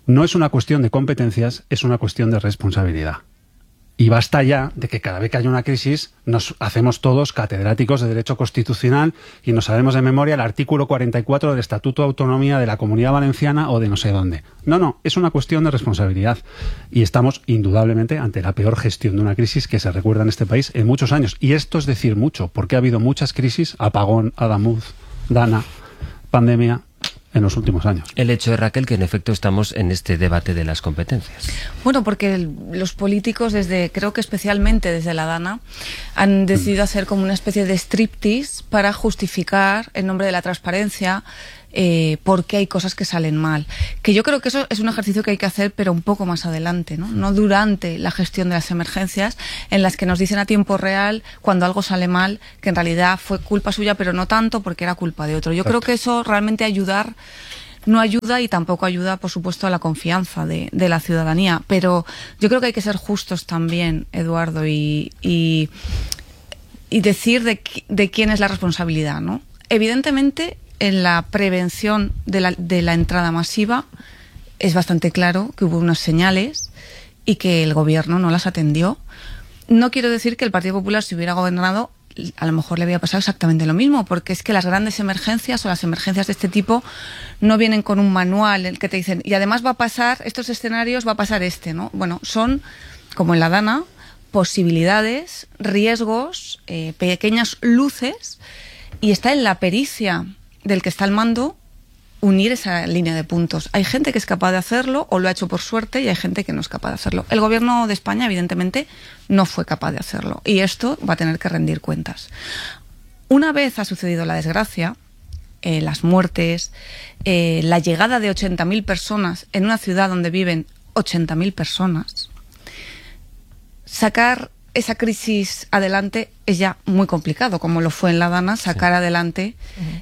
No es una cuestión de competencias, es una cuestión de responsabilidad. Y basta ya de que cada vez que haya una crisis nos hacemos todos catedráticos de Derecho Constitucional y nos sabemos de memoria el artículo cuarenta y cuatro del Estatuto de Autonomía de la Comunidad Valenciana o de no sé dónde. No, no, es una cuestión de responsabilidad. Y estamos indudablemente ante la peor gestión de una crisis que se recuerda en este país en muchos años. Y esto es decir mucho, porque ha habido muchas crisis, apagón, Adamuz, Dana, pandemia, en los últimos años. El hecho de, Raquel, que en efecto estamos en este debate de las competencias. Bueno, porque el, los políticos, desde creo que especialmente desde la Dana, han decidido hacer como una especie de striptease para justificar, en nombre de la transparencia, eh, por qué hay cosas que salen mal. Que yo creo que eso es un ejercicio que hay que hacer, pero un poco más adelante, ¿no? No durante la gestión de las emergencias, en las que nos dicen a tiempo real, cuando algo sale mal, que en realidad fue culpa suya, pero no tanto porque era culpa de otro. Yo Exacto. creo que eso realmente ayudar no ayuda y tampoco ayuda, por supuesto, a la confianza de, de la ciudadanía. Pero yo creo que hay que ser justos también, Eduardo, y, y, y decir de, de quién es la responsabilidad, ¿no? Evidentemente, en la prevención de la, de la entrada masiva es bastante claro que hubo unas señales y que el gobierno no las atendió. No quiero decir que el Partido Popular, si hubiera gobernado, a lo mejor le había pasado exactamente lo mismo, porque es que las grandes emergencias o las emergencias de este tipo no vienen con un manual en el que te dicen, y además va a pasar, estos escenarios va a pasar este, ¿no? Bueno, son, como en la Dana, posibilidades, riesgos, eh, pequeñas luces, y está en la pericia del que está al mando unir esa línea de puntos. Hay gente que es capaz de hacerlo o lo ha hecho por suerte y hay gente que no es capaz de hacerlo. El gobierno de España, evidentemente, no fue capaz de hacerlo y esto va a tener que rendir cuentas. Una vez ha sucedido la desgracia, eh, las muertes, eh, la llegada de ochenta mil personas en una ciudad donde viven ochenta mil personas, sacar esa crisis adelante es ya muy complicado, como lo fue en la Dana, sacar sí. adelante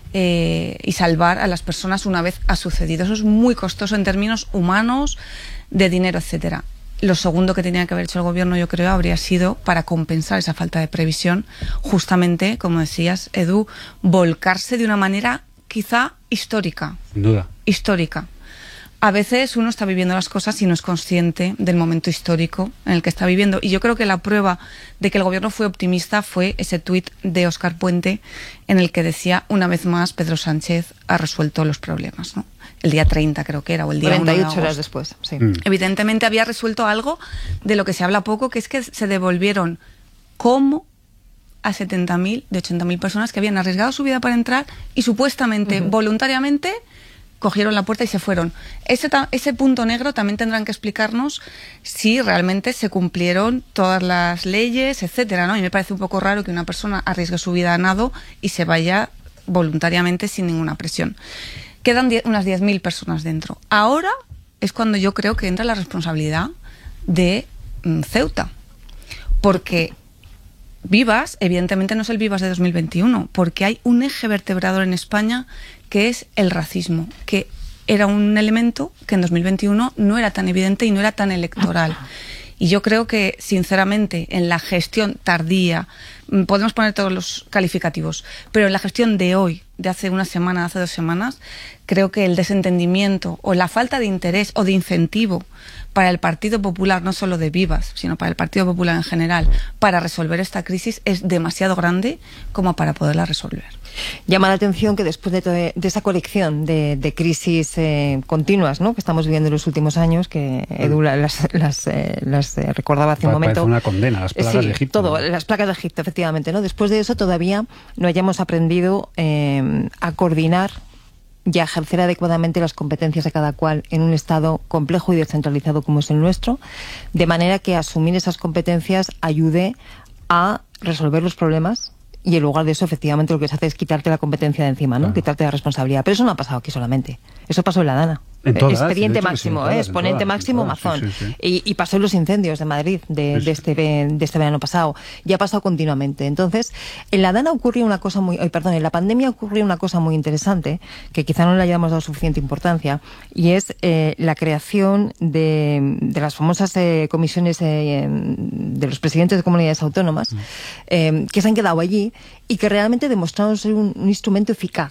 eh, y salvar a las personas una vez ha sucedido. Eso es muy costoso en términos humanos, de dinero, etcétera. Lo segundo que tenía que haber hecho el gobierno, yo creo, habría sido, para compensar esa falta de previsión, justamente, como decías, Edu, volcarse de una manera quizá histórica. Sin duda. Histórica. A veces uno está viviendo las cosas y no es consciente del momento histórico en el que está viviendo. Y yo creo que la prueba de que el gobierno fue optimista fue ese tuit de Óscar Puente en el que decía, una vez más, Pedro Sánchez ha resuelto los problemas, ¿no? El día treinta creo que era, o el día cuarenta y ocho uno de horas agosto. después, sí. Mm. Evidentemente había resuelto algo de lo que se habla poco, que es que se devolvieron como a setenta mil de ochenta mil personas que habían arriesgado su vida para entrar y supuestamente, uh-huh. voluntariamente, cogieron la puerta y se fueron. Ese, ese punto negro también tendrán que explicarnos si realmente se cumplieron todas las leyes, etcétera, ¿no? Y me parece un poco raro que una persona arriesgue su vida a nado y se vaya voluntariamente sin ninguna presión. Quedan die- unas diez mil personas dentro. Ahora es cuando yo creo que entra la responsabilidad de mm, Ceuta. Porque Vivas, evidentemente no es el Vivas de dos mil veintiuno, porque hay un eje vertebrador en España que es el racismo, que era un elemento que en dos mil veintiuno no era tan evidente y no era tan electoral. Y yo creo que, sinceramente, en la gestión tardía, podemos poner todos los calificativos, pero en la gestión de hoy, de hace una semana, de hace dos semanas, creo que el desentendimiento o la falta de interés o de incentivo para el Partido Popular, no solo de Vivas, sino para el Partido Popular en general, para resolver esta crisis es demasiado grande como para poderla resolver. Llama la atención que después de, de, de esa colección de, de crisis eh, continuas, ¿no?, que estamos viviendo en los últimos años, que Edu las, las, eh, las eh, recordaba hace un momento. Parece una condena, las plagas sí, de Egipto. Todo, ¿no? Las plagas de Egipto, efectivamente, ¿no? Después de eso todavía no hayamos aprendido eh, a coordinar y a ejercer adecuadamente las competencias de cada cual en un Estado complejo y descentralizado como es el nuestro, de manera que asumir esas competencias ayude a resolver los problemas. Y en lugar de eso, efectivamente, lo que se hace es quitarte la competencia de encima, ¿no? Claro. Quitarte la responsabilidad. Pero eso no ha pasado aquí solamente. Eso pasó en la Dana. En todas, Expediente sí, máximo, sí, ¿eh? todas, Exponente todas, máximo, todas, Mazón. Sí, sí, sí. Y, y pasó en los incendios de Madrid de, Sí, de, este, de este verano pasado. Y ha pasado continuamente. Entonces, en la Dana ocurrió una cosa muy... Eh, perdón, en la pandemia ocurrió una cosa muy interesante, que quizá no le hayamos dado suficiente importancia, y es eh, la creación de, de las famosas eh, comisiones eh, de los presidentes de comunidades autónomas, mm. eh, que se han quedado allí y que realmente demostraron ser un, un instrumento eficaz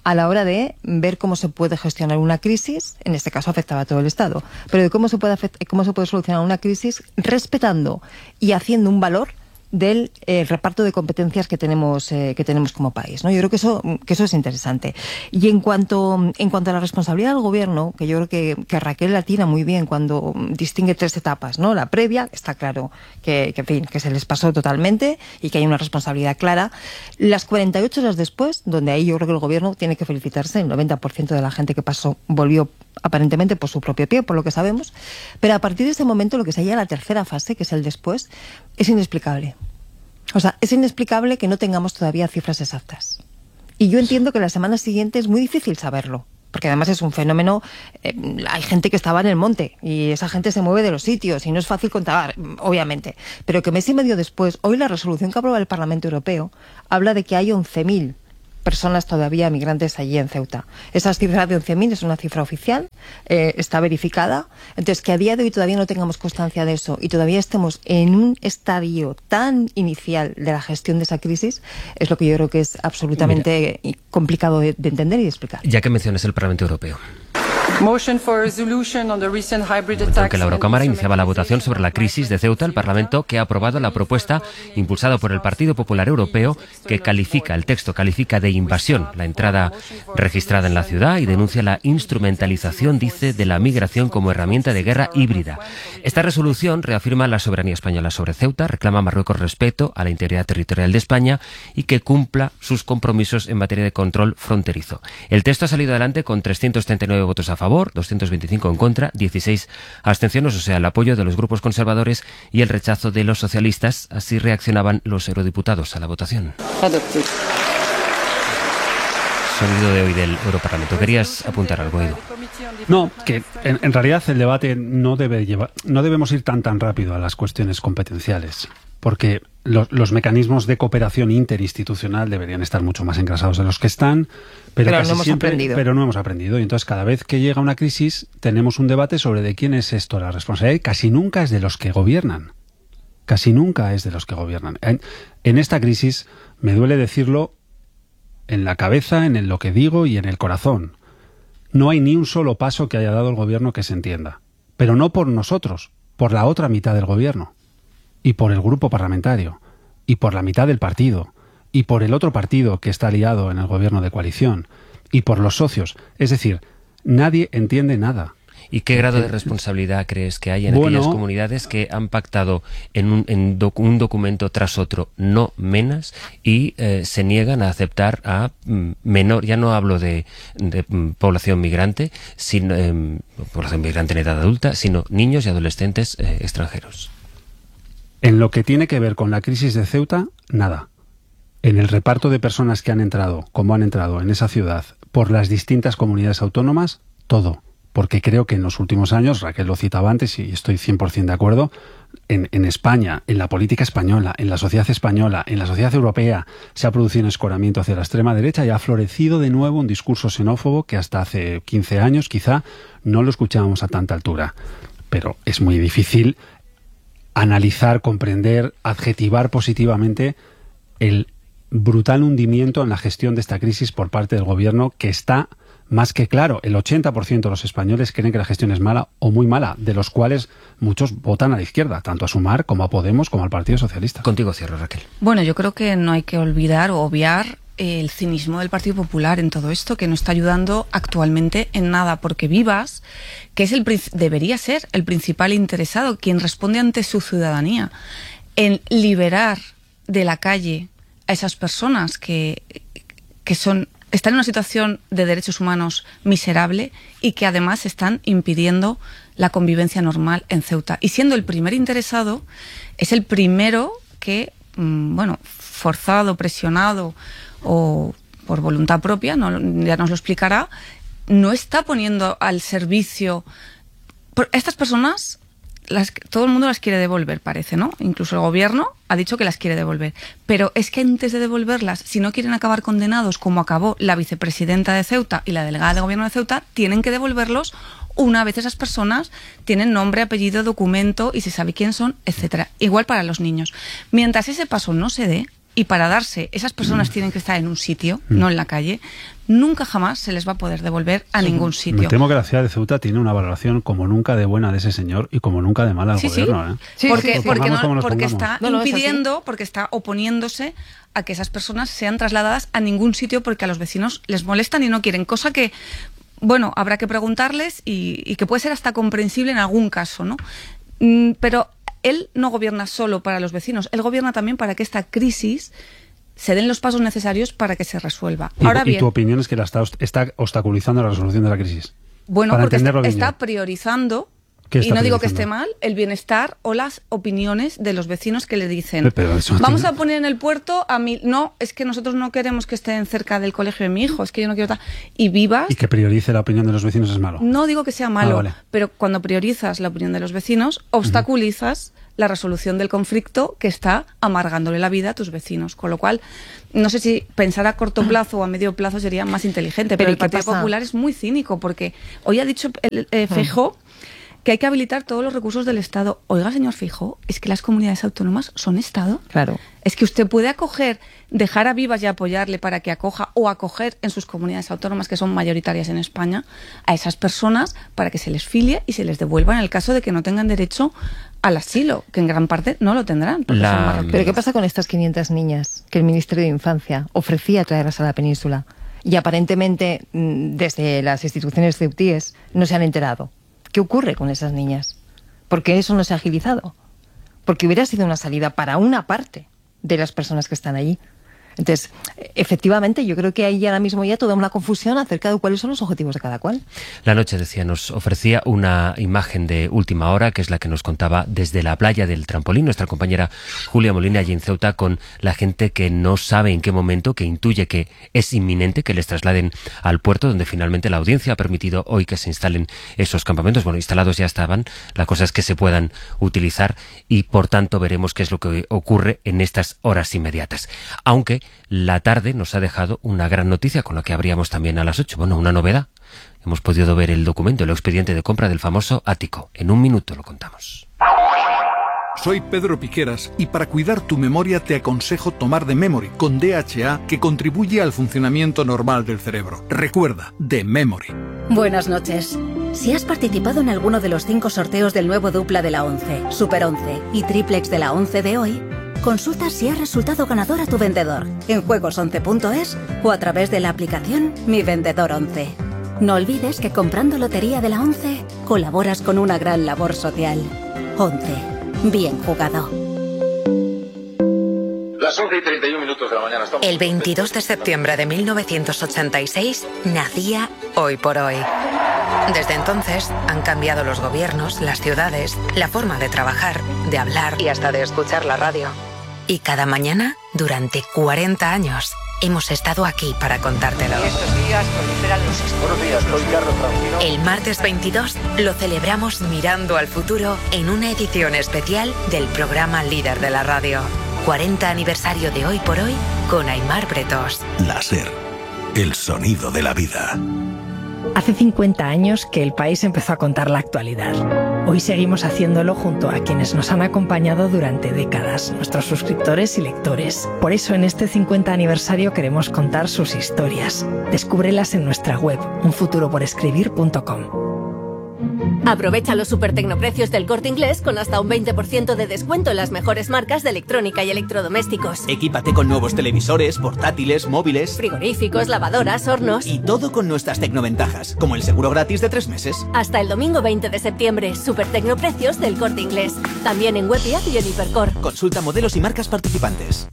a la hora de ver cómo se puede gestionar una crisis, en este caso afectaba a todo el Estado, pero de cómo se puede, cómo se puede solucionar una crisis respetando y haciendo un valor del eh, reparto de competencias que tenemos eh, que tenemos como país, ¿no? Yo creo que eso que eso es interesante. Y en cuanto en cuanto a la responsabilidad del gobierno, que yo creo que, que Raquel la tira muy bien cuando distingue tres etapas, ¿no? La previa, está claro que, que, en fin, que se les pasó totalmente y que hay una responsabilidad clara. Las cuarenta y ocho horas después, donde ahí yo creo que el gobierno tiene que felicitarse, el noventa por ciento de la gente que pasó volvió aparentemente por su propio pie, por lo que sabemos, pero a partir de ese momento lo que sería la tercera fase, que es el después, es inexplicable. O sea, es inexplicable que no tengamos todavía cifras exactas. Y yo entiendo que la semana siguiente es muy difícil saberlo, porque además es un fenómeno, eh, hay gente que estaba en el monte y esa gente se mueve de los sitios y no es fácil contar, obviamente, pero que mes y medio después, hoy la resolución que aprueba el Parlamento Europeo habla de que hay once mil personas todavía migrantes allí en Ceuta. Esa cifra de once mil es una cifra oficial, eh, está verificada. Entonces, que a día de hoy todavía no tengamos constancia de eso y todavía estemos en un estadio tan inicial de la gestión de esa crisis, es lo que yo creo que es absolutamente Mira, complicado de, de entender y de explicar. Ya que mencionas el Parlamento Europeo. Aunque la Eurocámara iniciaba la votación sobre la crisis de Ceuta, el Parlamento que ha aprobado la propuesta impulsada por el Partido Popular Europeo que califica, el texto califica de invasión la entrada registrada en la ciudad y denuncia la instrumentalización, dice, de la migración como herramienta de guerra híbrida. Esta resolución reafirma la soberanía española sobre Ceuta, reclama a Marruecos respeto a la integridad territorial de España y que cumpla sus compromisos en materia de control fronterizo. El texto ha salido adelante con trescientos treinta y nueve votos a favor, doscientos veinticinco en contra, dieciséis abstenciones, o sea, el apoyo de los grupos conservadores y el rechazo de los socialistas. Así reaccionaban los eurodiputados a la votación. Sonido de hoy del Europarlamento. ¿Querías apuntar algo, Edu? No, que en, en realidad el debate no debe llevar, no debemos ir tan tan rápido a las cuestiones competenciales, porque los, los mecanismos de cooperación interinstitucional deberían estar mucho más engrasados de los que están, pero, pero casi no hemos siempre, aprendido. pero no hemos aprendido. Y entonces cada vez que llega una crisis tenemos un debate sobre de quién es esto la responsabilidad, y casi nunca es de los que gobiernan. Casi nunca es de los que gobiernan. En, en esta crisis, me duele decirlo, en la cabeza, en el, lo que digo y en el corazón, no hay ni un solo paso que haya dado el gobierno que se entienda. Pero no por nosotros, por la otra mitad del gobierno, y por el grupo parlamentario, y por la mitad del partido, y por el otro partido que está aliado en el gobierno de coalición, y por los socios. Es decir, nadie entiende nada. ¿Y qué grado de responsabilidad crees que hay en bueno, aquellas comunidades que han pactado en un, en doc, un documento tras otro no menas y eh, se niegan a aceptar a mm, menor, ya no hablo de, de mm, población migrante, sino eh, población migrante en edad adulta, sino niños y adolescentes eh, extranjeros? En lo que tiene que ver con la crisis de Ceuta, nada. En el reparto de personas que han entrado, como han entrado en esa ciudad, por las distintas comunidades autónomas, todo. Porque creo que en los últimos años, Raquel lo citaba antes y estoy cien por ciento de acuerdo, en, en España, en la política española, en la sociedad española, en la sociedad europea, se ha producido un escoramiento hacia la extrema derecha y ha florecido de nuevo un discurso xenófobo que hasta hace quince años quizá no lo escuchábamos a tanta altura. Pero es muy difícil analizar, comprender, adjetivar positivamente el brutal hundimiento en la gestión de esta crisis por parte del gobierno, que está más que claro. El ochenta por ciento de los españoles creen que la gestión es mala o muy mala, de los cuales muchos votan a la izquierda, tanto a Sumar como a Podemos como al Partido Socialista. Contigo cierro, Raquel. Bueno, yo creo que no hay que olvidar o obviar el cinismo del Partido Popular en todo esto, que no está ayudando actualmente en nada, porque Vivas, que es el debería ser el principal interesado, quien responde ante su ciudadanía, en liberar de la calle a esas personas que, que son están en una situación de derechos humanos miserable y que además están impidiendo la convivencia normal en Ceuta. Y siendo el primer interesado, es el primero que, bueno, forzado, presionado o por voluntad propia, no, ya nos lo explicará, no está poniendo al servicio. Estas personas, las, todo el mundo las quiere devolver, parece, ¿no? Incluso el gobierno ha dicho que las quiere devolver. Pero es que antes de devolverlas, si no quieren acabar condenados, como acabó la vicepresidenta de Ceuta y la delegada de gobierno de Ceuta, tienen que devolverlos una vez esas personas tienen nombre, apellido, documento y se sabe quién son, etcétera. Igual para los niños. Mientras ese paso no se dé, y para darse, esas personas tienen que estar en un sitio, mm. no en la calle, nunca jamás se les va a poder devolver a sí. ningún sitio. Me temo que la ciudad de Ceuta tiene una valoración como nunca de buena de ese señor y como nunca de mala al sí, gobierno. Sí, ¿eh? sí porque, sí, sí. porque, no, porque pongamos. está no, no, impidiendo, porque está oponiéndose a que esas personas sean trasladadas a ningún sitio porque a los vecinos les molestan y no quieren, cosa que, bueno, habrá que preguntarles y, y que puede ser hasta comprensible en algún caso, ¿no? Mm, pero él no gobierna solo para los vecinos, él gobierna también para que esta crisis se den los pasos necesarios para que se resuelva. ¿Y, Ahora y bien, tu opinión es que la está, está obstaculizando la resolución de la crisis? Bueno, para porque está, está priorizando, y no digo que esté mal, el bienestar o las opiniones de los vecinos que le dicen, vamos a poner en el puerto a mi... No, es que nosotros no queremos que estén cerca del colegio de mi hijo, es que yo no quiero... Y vivas... Y que priorice la opinión de los vecinos es malo. No digo que sea malo, ah, vale. pero cuando priorizas la opinión de los vecinos, obstaculizas... Uh-huh. la resolución del conflicto que está amargándole la vida a tus vecinos. Con lo cual, no sé si pensar a corto plazo o a medio plazo sería más inteligente, pero, pero el Partido pasa? Popular es muy cínico, porque hoy ha dicho el, eh, Feijóo que hay que habilitar todos los recursos del Estado. Oiga, señor Feijóo, ¿es que las comunidades autónomas son Estado? Claro. Es que usted puede acoger, dejar a Vivas y apoyarle para que acoja o acoger en sus comunidades autónomas, que son mayoritarias en España, a esas personas para que se les filie y se les devuelva en el caso de que no tengan derecho al asilo, que en gran parte no lo tendrán. La... Pero ¿qué pasa con estas quinientas niñas que el Ministerio de Infancia ofrecía traerlas a la península? Y aparentemente desde las instituciones ceutíes no se han enterado. ¿Qué ocurre con esas niñas? ¿Por qué eso no se ha agilizado? Porque hubiera sido una salida para una parte de las personas que están allí. Entonces, efectivamente, yo creo que hay ahora mismo ya toda una confusión acerca de cuáles son los objetivos de cada cual. La noche, decía, nos ofrecía una imagen de última hora, que es la que nos contaba desde la playa del Trampolín nuestra compañera Julia Molina, allí en Ceuta, con la gente que no sabe en qué momento, que intuye que es inminente que les trasladen al puerto, donde finalmente la audiencia ha permitido hoy que se instalen esos campamentos. Bueno, instalados ya estaban, la cosa es que se puedan utilizar y, por tanto, veremos qué es lo que ocurre en estas horas inmediatas. Aunque la tarde nos ha dejado una gran noticia con la que abríamos también a las ocho. Bueno, una novedad. Hemos podido ver el documento, el expediente de compra del famoso ático. En un minuto lo contamos. Soy Pedro Piqueras y para cuidar tu memoria te aconsejo tomar The Memory con D H A, que contribuye al funcionamiento normal del cerebro. Recuerda, The Memory. Buenas noches. Si has participado en alguno de los cinco sorteos del nuevo dupla de la once, Super once y triplex de la once de hoy, consulta si has resultado ganador a tu vendedor en juegos once punto es o a través de la aplicación Mi Vendedor once. No olvides que comprando Lotería de la once colaboras con una gran labor social. once. Bien jugado. Las once y treinta y un minutos de la mañana. Estamos... El veintidós de septiembre de mil novecientos ochenta y seis nacía Hoy por Hoy. Desde entonces han cambiado los gobiernos, las ciudades, la forma de trabajar, de hablar y hasta de escuchar la radio. Y cada mañana, durante cuarenta años, hemos estado aquí para contártelo. Estos días proliferan los Buenos días, soy Carlos Francino. El martes veintidós lo celebramos mirando al futuro en una edición especial del programa líder de la radio. cuarenta aniversario de Hoy por Hoy con Aimar Bretos. La SER, el sonido de la vida. Hace cincuenta años que el país empezó a contar la actualidad. Hoy seguimos haciéndolo junto a quienes nos han acompañado durante décadas, nuestros suscriptores y lectores. Por eso en este cincuenta aniversario queremos contar sus historias. Descúbrelas en nuestra web, un futuro por escribir punto com. Aprovecha los super tecnoprecios del Corte Inglés con hasta un veinte por ciento de descuento en las mejores marcas de electrónica y electrodomésticos. Equípate con nuevos televisores, portátiles, móviles, frigoríficos, lavadoras, hornos. Y todo con nuestras tecnoventajas, como el seguro gratis de tres meses. Hasta el domingo veinte de septiembre, super tecnoprecios del Corte Inglés. También en web y app y en Hipercor. Consulta modelos y marcas participantes.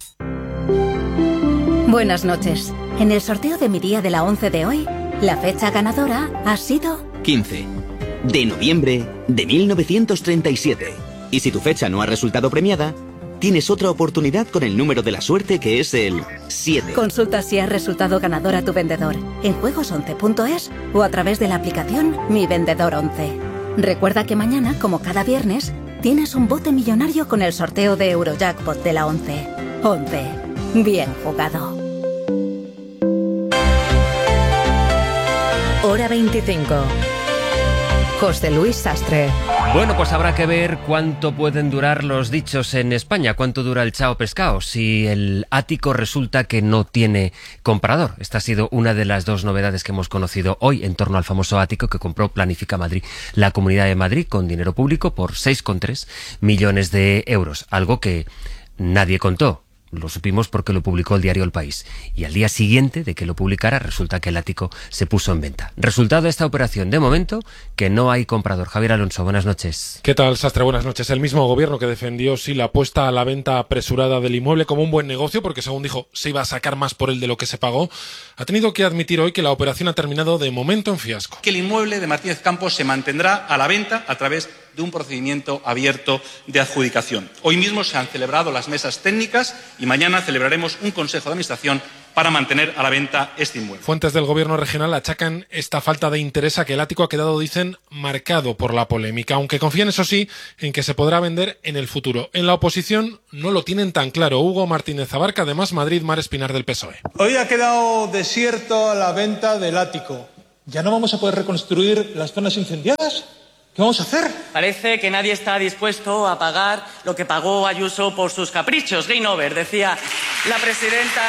Buenas noches. En el sorteo de mi día de la once de hoy, la fecha ganadora ha sido... quince. De noviembre de mil novecientos treinta y siete. Y si tu fecha no ha resultado premiada, tienes otra oportunidad con el número de la suerte, que es el siete. Consulta si has resultado ganador a tu vendedor en juegos once punto es o a través de la aplicación Mi Vendedor once. Recuerda que mañana, como cada viernes, tienes un bote millonario con el sorteo de Eurojackpot de la once. once. Bien jugado. Hora veinticinco. José Luis Sastre. Bueno, pues habrá que ver cuánto pueden durar los dichos en España, cuánto dura el chao pescado, si el ático resulta que no tiene comprador. Esta ha sido una de las dos novedades que hemos conocido hoy en torno al famoso ático que compró Planifica Madrid, la Comunidad de Madrid, con dinero público por seis coma tres millones de euros, algo que nadie contó. Lo supimos porque lo publicó el diario El País. Y al día siguiente de que lo publicara, resulta que el ático se puso en venta. Resultado de esta operación, de momento, que no hay comprador. Javier Alonso, buenas noches. ¿Qué tal, Sastre? Buenas noches. El mismo gobierno que defendió, sí, la puesta a la venta apresurada del inmueble como un buen negocio, porque según dijo, se iba a sacar más por él de lo que se pagó, ha tenido que admitir hoy que la operación ha terminado de momento en fiasco. Que el inmueble de Martínez Campos se mantendrá a la venta a través de un procedimiento abierto de adjudicación. Hoy mismo se han celebrado las mesas técnicas y mañana celebraremos un consejo de administración para mantener a la venta este inmueble. Fuentes del gobierno regional achacan esta falta de interés a que el ático ha quedado, dicen, marcado por la polémica, aunque confían, eso sí, en que se podrá vender en el futuro. En la oposición no lo tienen tan claro. Hugo Martínez Abarca, además Madrid, Mar Espinar del P S O E. Hoy ha quedado desierto la venta del ático. ¿Ya no vamos a poder reconstruir las zonas incendiadas? ¿Qué vamos a hacer? Parece que nadie está dispuesto a pagar lo que pagó Ayuso por sus caprichos. Game over, decía la presidenta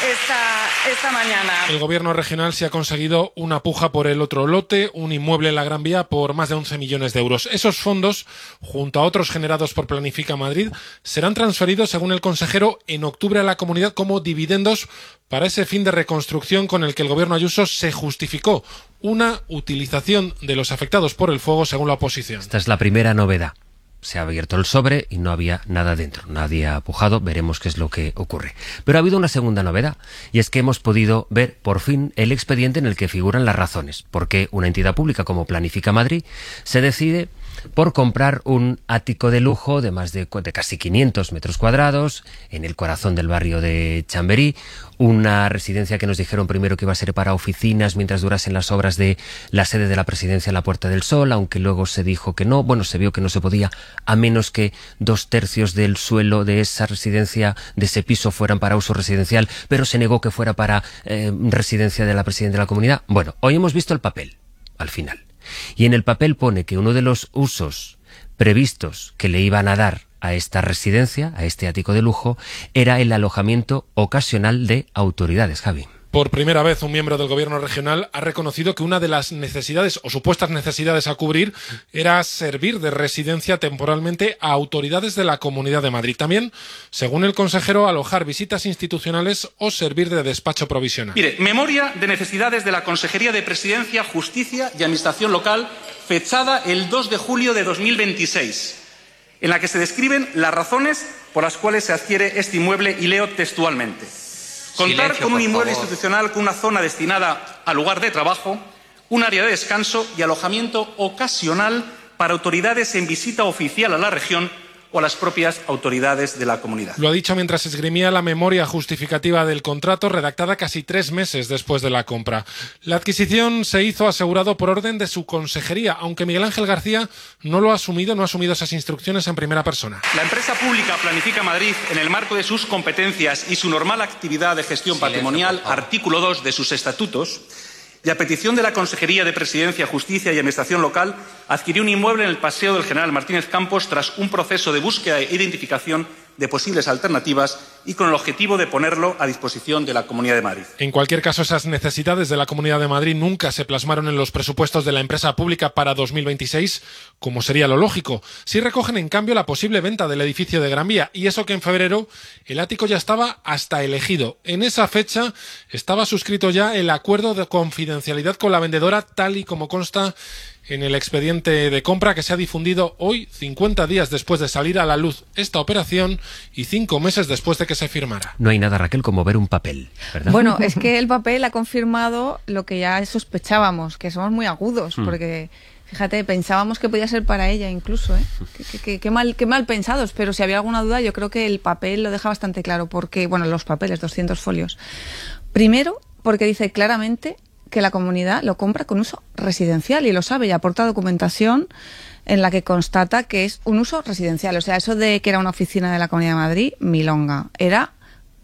esta, esta mañana. El gobierno regional se ha conseguido una puja por el otro lote, un inmueble en la Gran Vía por más de once millones de euros. Esos fondos, junto a otros generados por Planifica Madrid, serán transferidos, según el consejero, en octubre a la comunidad como dividendos para ese fin de reconstrucción con el que el gobierno Ayuso se justificó. Una utilización de los afectados por el fuego, según la oposición. Esta es la primera novedad. Se ha abierto el sobre y no había nada dentro. Nadie ha pujado, veremos qué es lo que ocurre. Pero ha habido una segunda novedad, y es que hemos podido ver por fin el expediente en el que figuran las razones por qué una entidad pública como Planifica Madrid se decide por comprar un ático de lujo de más de, de casi quinientos metros cuadrados en el corazón del barrio de Chamberí, una residencia que nos dijeron primero que iba a ser para oficinas mientras durasen las obras de la sede de la presidencia en la Puerta del Sol, aunque luego se dijo que no, bueno, se vio que no se podía, a menos que dos tercios del suelo de esa residencia, de ese piso, fueran para uso residencial, pero se negó que fuera para eh, residencia de la presidenta de la comunidad. Bueno, hoy hemos visto el papel, al final. Y en el papel pone que uno de los usos previstos que le iban a dar a esta residencia, a este ático de lujo, era el alojamiento ocasional de autoridades, Javi. Por primera vez, un miembro del gobierno regional ha reconocido que una de las necesidades o supuestas necesidades a cubrir era servir de residencia temporalmente a autoridades de la Comunidad de Madrid. También, según el consejero, alojar visitas institucionales o servir de despacho provisional. Mire, memoria de necesidades de la Consejería de Presidencia, Justicia y Administración Local, fechada el dos de julio de dos mil veintiséis, en la que se describen las razones por las cuales se adquiere este inmueble, y leo textualmente. Contar Silencio, con un inmueble favor. institucional con una zona destinada al lugar de trabajo, un área de descanso y alojamiento ocasional para autoridades en visita oficial a la región o a las propias autoridades de la comunidad. Lo ha dicho mientras esgrimía la memoria justificativa del contrato, redactada casi tres meses después de la compra. La adquisición se hizo asegurado por orden de su consejería, aunque Miguel Ángel García no lo ha asumido, no ha asumido esas instrucciones en primera persona. La empresa pública Planifica Madrid, en el marco de sus competencias y su normal actividad de gestión Silencio, patrimonial, artículo dos de sus estatutos, y a petición de la Consejería de Presidencia, Justicia y Administración Local, adquirió un inmueble en el Paseo del General Martínez Campos tras un proceso de búsqueda e identificación de posibles alternativas y con el objetivo de ponerlo a disposición de la Comunidad de Madrid. En cualquier caso, esas necesidades de la Comunidad de Madrid nunca se plasmaron en los presupuestos de la empresa pública para dos mil veintiséis, como sería lo lógico. Sí recogen, en cambio, la posible venta del edificio de Gran Vía, y eso que en febrero el ático ya estaba hasta elegido. En esa fecha estaba suscrito ya el acuerdo de confidencialidad con la vendedora, tal y como consta en el expediente de compra que se ha difundido hoy, cincuenta días después de salir a la luz esta operación y cinco meses después de que se firmara. No hay nada, Raquel, como ver un papel, ¿verdad? Bueno, es que el papel ha confirmado lo que ya sospechábamos, que somos muy agudos, Mm. porque, fíjate, pensábamos que podía ser para ella incluso, ¿eh? Qué, qué- qué- qué mal, qué mal pensados, pero si había alguna duda, yo creo que el papel lo deja bastante claro, porque, bueno, los papeles, doscientos folios. Primero, porque dice claramente que la comunidad lo compra con uso residencial, y lo sabe, y aporta documentación en la que constata que es un uso residencial. O sea, eso de que era una oficina de la Comunidad de Madrid, milonga. Era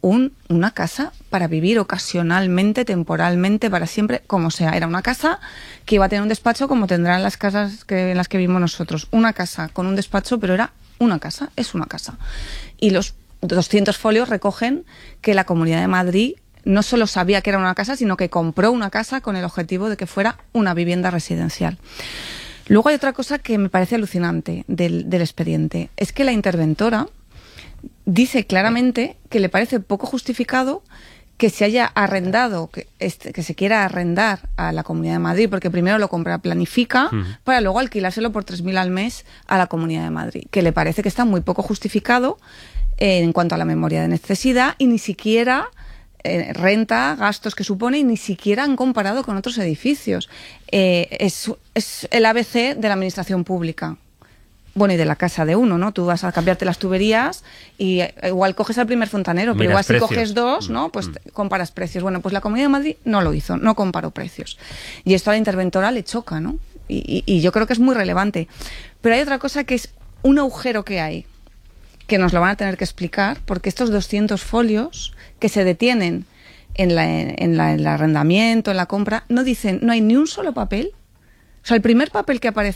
un, una casa para vivir ocasionalmente, temporalmente, para siempre, como sea. Era una casa que iba a tener un despacho como tendrán las casas que, en las que vivimos nosotros. Una casa con un despacho, pero era una casa, es una casa. Y los doscientos folios recogen que la Comunidad de Madrid no solo sabía que era una casa, sino que compró una casa con el objetivo de que fuera una vivienda residencial. Luego hay otra cosa que me parece alucinante del, del expediente. Es que la interventora dice claramente que le parece poco justificado que se haya arrendado, que, este, que se quiera arrendar a la Comunidad de Madrid, porque primero lo compra, planifica, uh-huh. para luego alquilárselo por tres mil al mes a la Comunidad de Madrid, que le parece que está muy poco justificado eh, en cuanto a la memoria de necesidad y ni siquiera eh, renta, gastos que supone y ni siquiera han comparado con otros edificios. Eh, es, es el A B C de la administración pública. Bueno, y de la casa de uno, ¿no? Tú vas a cambiarte las tuberías y igual coges al primer fontanero, pero igual si coges dos, ¿no? Pues mm. comparas precios. Bueno, pues la Comunidad de Madrid no lo hizo, no comparó precios. Y esto a la interventora le choca, ¿no? Y, y, y yo creo que es muy relevante. Pero hay otra cosa que es un agujero que hay, que nos lo van a tener que explicar, porque estos doscientos folios que se detienen en, la, en, la, en el arrendamiento, en la compra, no dicen, no hay ni un solo papel. O sea, el primer papel que aparece